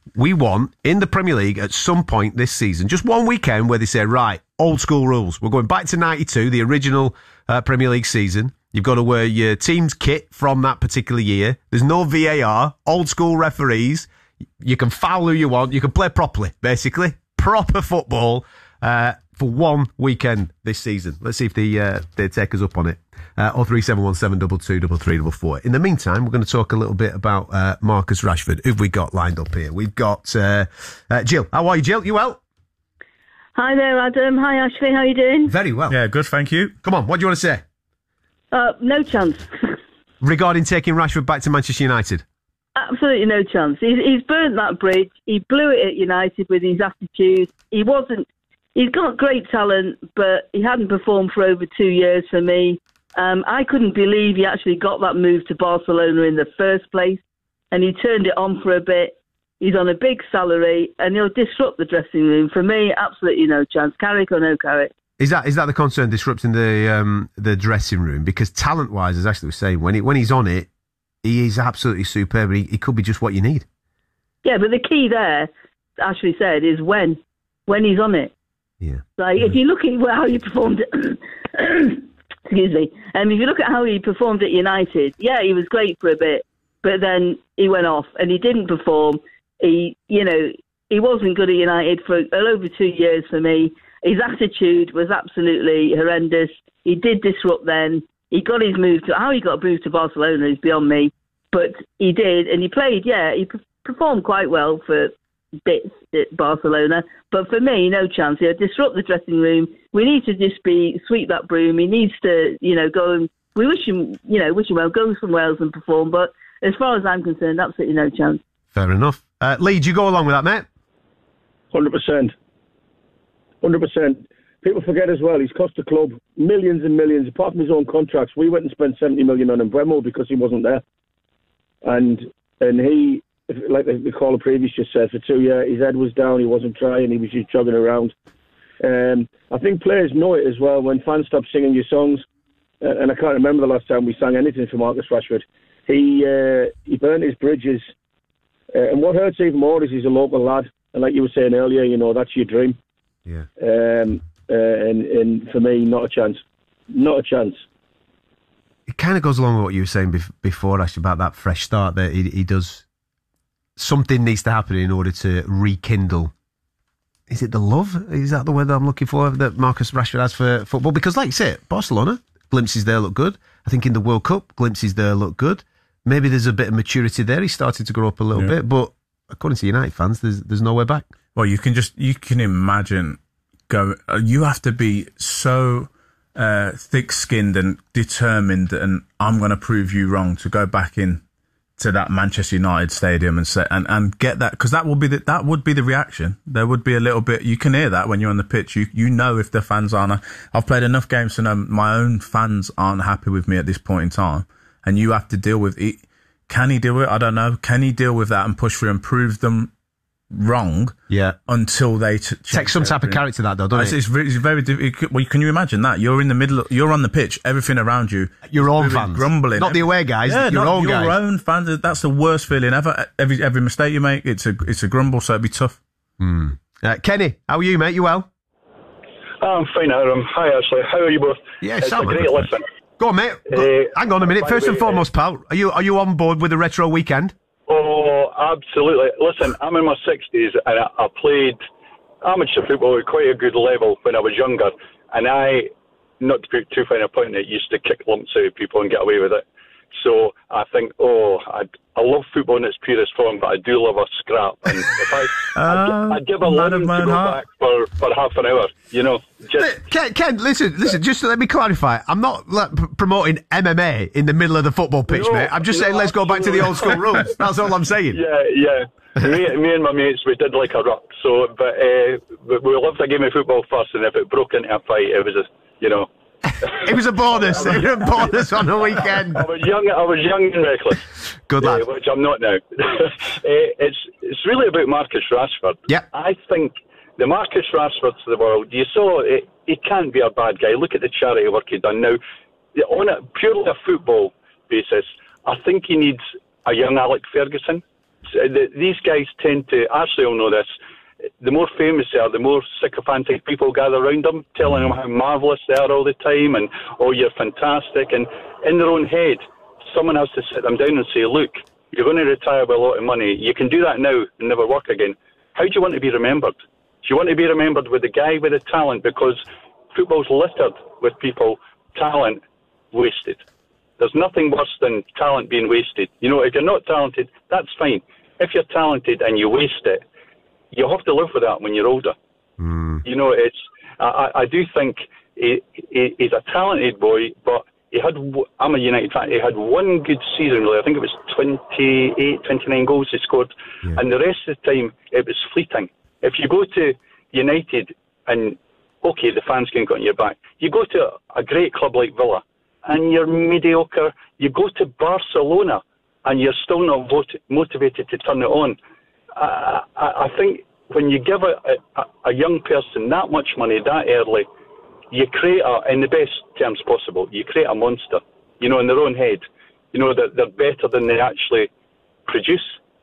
we want in the Premier League at some point this season, just one weekend where they say, right, old school rules. We're going back to ninety-two, the original uh, Premier League season. You've got to wear your team's kit from that particular year. There's no V A R, old school referees. You can foul who you want. You can play properly, basically. Proper football uh, for one weekend this season. Let's see if they, uh, they take us up on it. Uh, oh three seven one seven two two three three four four. In the meantime, we're going to talk a little bit about uh, Marcus Rashford. Who've we got lined up here? We've got uh, uh, Jill. How are you, Jill? You well? Hi there, Adam. Hi, Ashley. How are you doing? Very well. Yeah, good, thank you. Come on, what do you want to say? Uh, no chance. Regarding taking Rashford back to Manchester United? Absolutely no chance. He's, he's burnt that bridge. He blew it at United with his attitude. He wasn't... He's got great talent, but he hadn't performed for over two years for me. Um, I couldn't believe he actually got that move to Barcelona in the first place, and he turned it on for a bit. He's on a big salary, and he'll disrupt the dressing room. For me, absolutely no chance. Carrick or no Carrick. Is that is that the concern, disrupting the um, the dressing room? Because talent-wise, as Ashley was saying, when he, when he's on it, he is absolutely superb. He, he could be just what you need. Yeah, but the key there, Ashley said, is when. When he's on it. Yeah. Like, if you look at how he performed... Excuse me. Um, if you look at how he performed at United, yeah, he was great for a bit, but then he went off and he didn't perform. He, you know, he wasn't good at United for over two years for me. His attitude was absolutely horrendous. He did disrupt then. He got his move to... How he got moved to Barcelona is beyond me, but he did, and he played, yeah, he performed quite well for bits at Barcelona, but for me, no chance. He'll disrupt the dressing room. We need to just be sweep that broom. He needs to, you know, go and we wish him, you know, wish him well, go from Wales and perform. But as far as I'm concerned, absolutely no chance. Fair enough. Uh, Lee, do you go along with that, mate? Hundred percent, hundred percent. People forget as well. He's cost the club millions and millions. Apart from his own contracts, we went and spent seventy million on Mbeumo because he wasn't there, and and he. Like the caller previous just said, for two years his head was down, he wasn't trying, he was just jogging around. Um, I think players know it as well when fans stop singing your songs, uh, and I can't remember the last time we sang anything for Marcus Rashford. He uh, he burnt his bridges, uh, and what hurts even more is he's a local lad, and like you were saying earlier, you know, that's your dream. Yeah. Um, uh, and, and for me, not a chance. Not a chance. It kind of goes along with what you were saying bef- before, actually, about that fresh start that he, he does. Something needs to happen in order to rekindle. Is it the love? Is that the word that I'm looking for that Marcus Rashford has for football? Because, like you say, Barcelona, glimpses there look good. I think in the World Cup, glimpses there look good. Maybe there's a bit of maturity there. He started to grow up a little yeah. bit, but according to United fans, there's there's nowhere back. Well, you can just you can imagine go. Uh, you have to be so uh, thick-skinned and determined, and I'm going to prove you wrong to go back in to that Manchester United stadium and say, and, and get that, because that will be the, that would be the reaction. There would be a little bit. You can hear that when you're on the pitch. You you know if the fans aren't. I've played enough games to know my own fans aren't happy with me at this point in time, and you have to deal with it. Can he deal with it? I don't know. Can he deal with that and push through and prove them wrong? Yeah. Until they t- take some type of character that though, doesn't it's, it? It's, it's very. It, well, can you imagine that? You're in the middle. Of, you're on the pitch. Everything around you. Your own fans, grumbling. Not the away guys. Yeah, your not own your guys. Your own fans. That's the worst feeling ever. Every every mistake you make, it's a it's a grumble. So it'd be tough. Mm. Uh, Kenny, how are you, mate? You well? I'm fine, Adam. Hi, Ashley. How are you both? Yeah, it's a great good, listen. Go on, mate. Go, uh, hang on a minute. First way, and foremost, pal, are you are you on board with the retro weekend? Oh, absolutely. Listen, I'm in my sixties and I, I played amateur football at quite a good level when I was younger. And I, not to put too fine a point on it, used to kick lumps out of people and get away with it. So I think, oh, I I love football in its purest form, but I do love a scrap. And if I, uh, I'd, I'd give a lemon to go back for, for half an hour, you know. Just Ken, Ken, listen, listen. Just to let me clarify, I'm not like, p- promoting M M A in the middle of the football pitch, no, mate. I'm just no, saying, let's go back to the old school rules. That's all I'm saying. Yeah, yeah. me, me and my mates, we did like a ruck. So, but uh, we loved a game of football first, and if it broke into a fight, it was a, you know. It was a bonus. It was a bonus on the weekend. I was young. I was young and reckless. Good lad. Uh, which I'm not now. uh, it's it's really about Marcus Rashford. Yeah. I think the Marcus Rashfords of the world. You saw it. He can't be a bad guy. Look at the charity work he's done. Now, on a purely a football basis, I think he needs a young Alec Ferguson. So the, these guys tend to, Ashley will know this, the more famous they are, the more sycophantic people gather around them, telling them how marvellous they are all the time and, oh, you're fantastic. And in their own head, someone has to sit them down and say, look, you're going to retire with a lot of money. You can do that now and never work again. How do you want to be remembered? Do you want to be remembered with the guy with the talent? Because football's littered with people, talent wasted. There's nothing worse than talent being wasted. You know, if you're not talented, that's fine. If you're talented and you waste it, you have to live with that when you're older. Mm. You know, it's. I, I do think he, he, he's a talented boy, but he had. I'm a United fan. He had one good season, really. I think it was twenty-eight, twenty-nine goals he scored, yeah. and the rest of the time it was fleeting. If you go to United and okay, the fans can go on your back. You go to a great club like Villa, and you're mediocre. You go to Barcelona, and you're still not vot- motivated to turn it on. I, I, I think when you give a, a, a young person that much money that early, you create, a, in the best terms possible, you create a monster, you know, in their own head. You know, that they're better than they actually produce.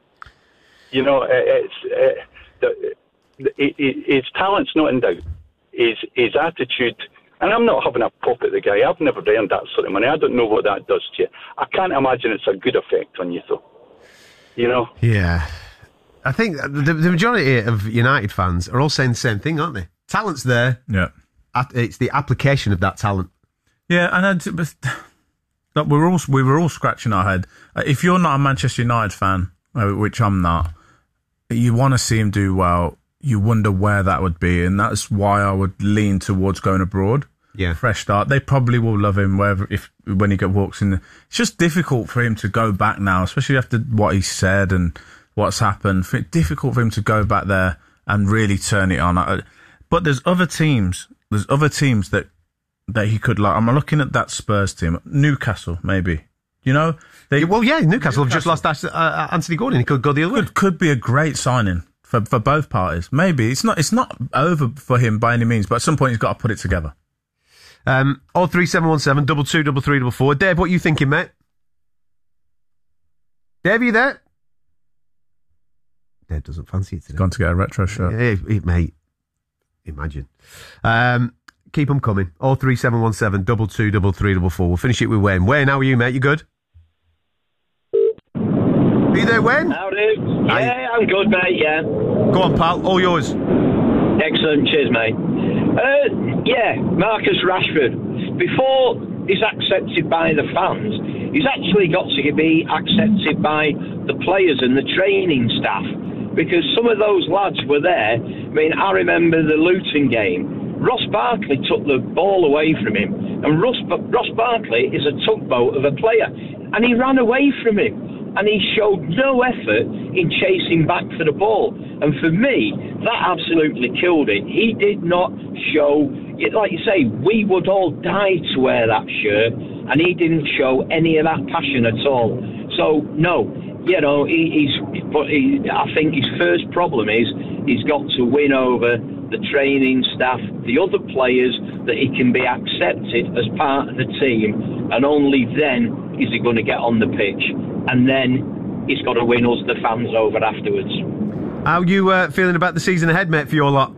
You know, it's, it, it, it, his talent's not in doubt. His, his attitude, and I'm not having a pop at the guy. I've never earned that sort of money. I don't know what that does to you. I can't imagine it's a good effect on you, though. You know? Yeah. I think the, the majority of United fans are all saying the same thing, aren't they? Talent's there. Yeah. It's the application of that talent. Yeah, and I'd, but, look, we were all we were all scratching our head. If you're not a Manchester United fan, which I'm not, you want to see him do well. You wonder where that would be, and that's why I would lean towards going abroad. Yeah, fresh start. They probably will love him wherever if when he get walks in. It's just difficult for him to go back now, especially after what he said and what's happened. It's difficult for him to go back there and really turn it on. But there's other teams. There's other teams that that he could like. I'm looking at that Spurs team, Newcastle, maybe. You know, they well, yeah, Newcastle, Newcastle have just lost uh, Anthony Gordon. He could go the other could, way. Could be a great signing for for both parties. Maybe it's not it's not over for him by any means, but at some point he's got to put it together. Um, oh three seven one seven double two double three double four. Dave, what are you thinking, mate? Dave, are you there? Dave doesn't fancy it today. Gone to get a retro shirt. Yeah, he, he, mate. Imagine. Um, keep them coming. oh three seven one seven double two double three double four. We'll finish it with Wayne. Wayne, how are you, mate? You good? Are you there, Wayne? Howdy. Yeah, I'm good, mate, yeah. Go on, pal. All yours. Excellent. Cheers, mate. Uh, yeah, Marcus Rashford. Before he's accepted by the fans, he's actually got to be accepted by the players and the training staff. Because some of those lads were there. I mean, I remember the Luton game. Ross Barkley took the ball away from him. And Ross, Ross Barkley is a tugboat of a player. And he ran away from him. And he showed no effort in chasing back for the ball. And for me, that absolutely killed it. He did not show, like you say, we would all die to wear that shirt. And he didn't show any of that passion at all. So, no. You know, he, he's. But he, I think his first problem is he's got to win over the training staff, the other players, that he can be accepted as part of the team, and only then is he going to get on the pitch, and then he's got to win us, the fans, over afterwards. How are you uh, feeling about the season ahead, mate, for your lot?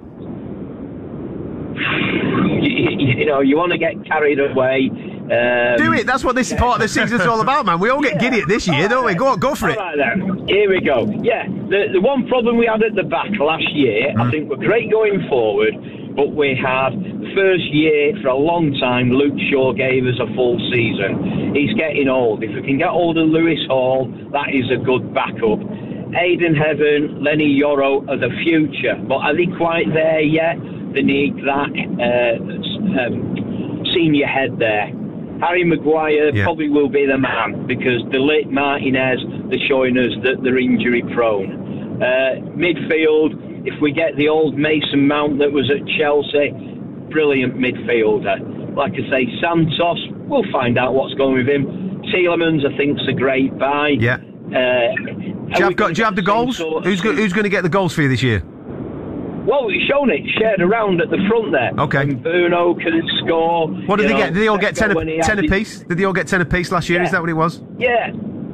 you, you know, you want to get carried away. Um, Do it. That's what this part of the season's all about, man. We all get yeah. giddy at this year, don't we? Go go for all it. Right then. Here we go. Yeah, the the one problem we had at the back last year, mm. I think we're great going forward, but we had the first year for a long time. Luke Shaw gave us a full season. He's getting old. If we can get hold of Lewis Hall, that is a good backup. Aidan Heaven, Lenny Yoro are the future, but are they quite there yet? They need that uh, um, senior head there. Harry Maguire yeah. probably will be the man, because De Ligt, Martinez, they're showing us that they're injury prone. Uh, midfield, if we get the old Mason Mount that was at Chelsea, brilliant midfielder. Like I say, Santos, we'll find out what's going with him. Tielemans, I think, is a great buy. Yeah. Uh, do you have, got, do you have the goals? Sort of who's, go, who's going to get the goals for you this year? Well, we've shown it shared around at the front there. Okay. And Bruno can score. What did they know, get? Did they all get ten, a, ten apiece? Did they all get ten apiece last year? Yeah. Is that what it was? Yeah.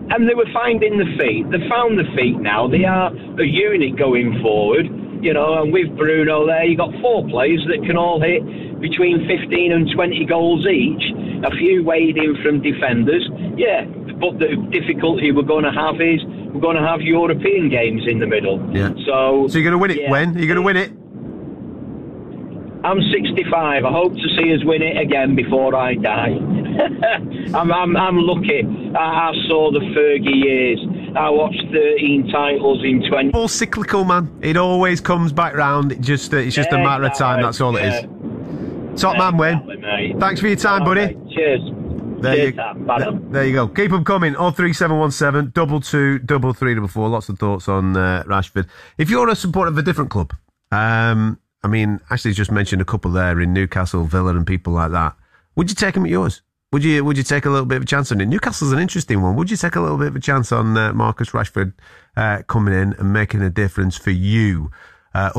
and they were finding the feet. They found the feet now. They are a unit going forward, you know, and with Bruno there, you got four players that can all hit between fifteen and twenty goals each, a few weighed in from defenders. Yeah, but the difficulty we're going to have is we're going to have European games in the middle. Yeah. So, so you're going to win it yeah. when? Are you going to win it? I'm sixty-five. I hope to see us win it again before I die. I'm, I'm, I'm lucky. I, I saw the Fergie years. I watched thirteen titles in twenty. All cyclical, man. It always comes back round. It just, uh, it's just Yeah, a matter of time. exactly. That's all Yeah. it is. Top man, Wayne. Exactly, mate. Thanks for your time, All buddy. right, cheers. There cheers, you, Tam. Bye now. there you go. Keep them coming. Oh three seven one seven double two double three double four. Lots of thoughts on uh, Rashford. If you're a supporter of a different club, um, I mean, Ashley's just mentioned a couple there in Newcastle, Villa, and people like that. Would you take them at yours? Would you Would you take a little bit of a chance on it? Newcastle's an interesting one. Would you take a little bit of a chance on uh, Marcus Rashford uh, coming in and making a difference for you?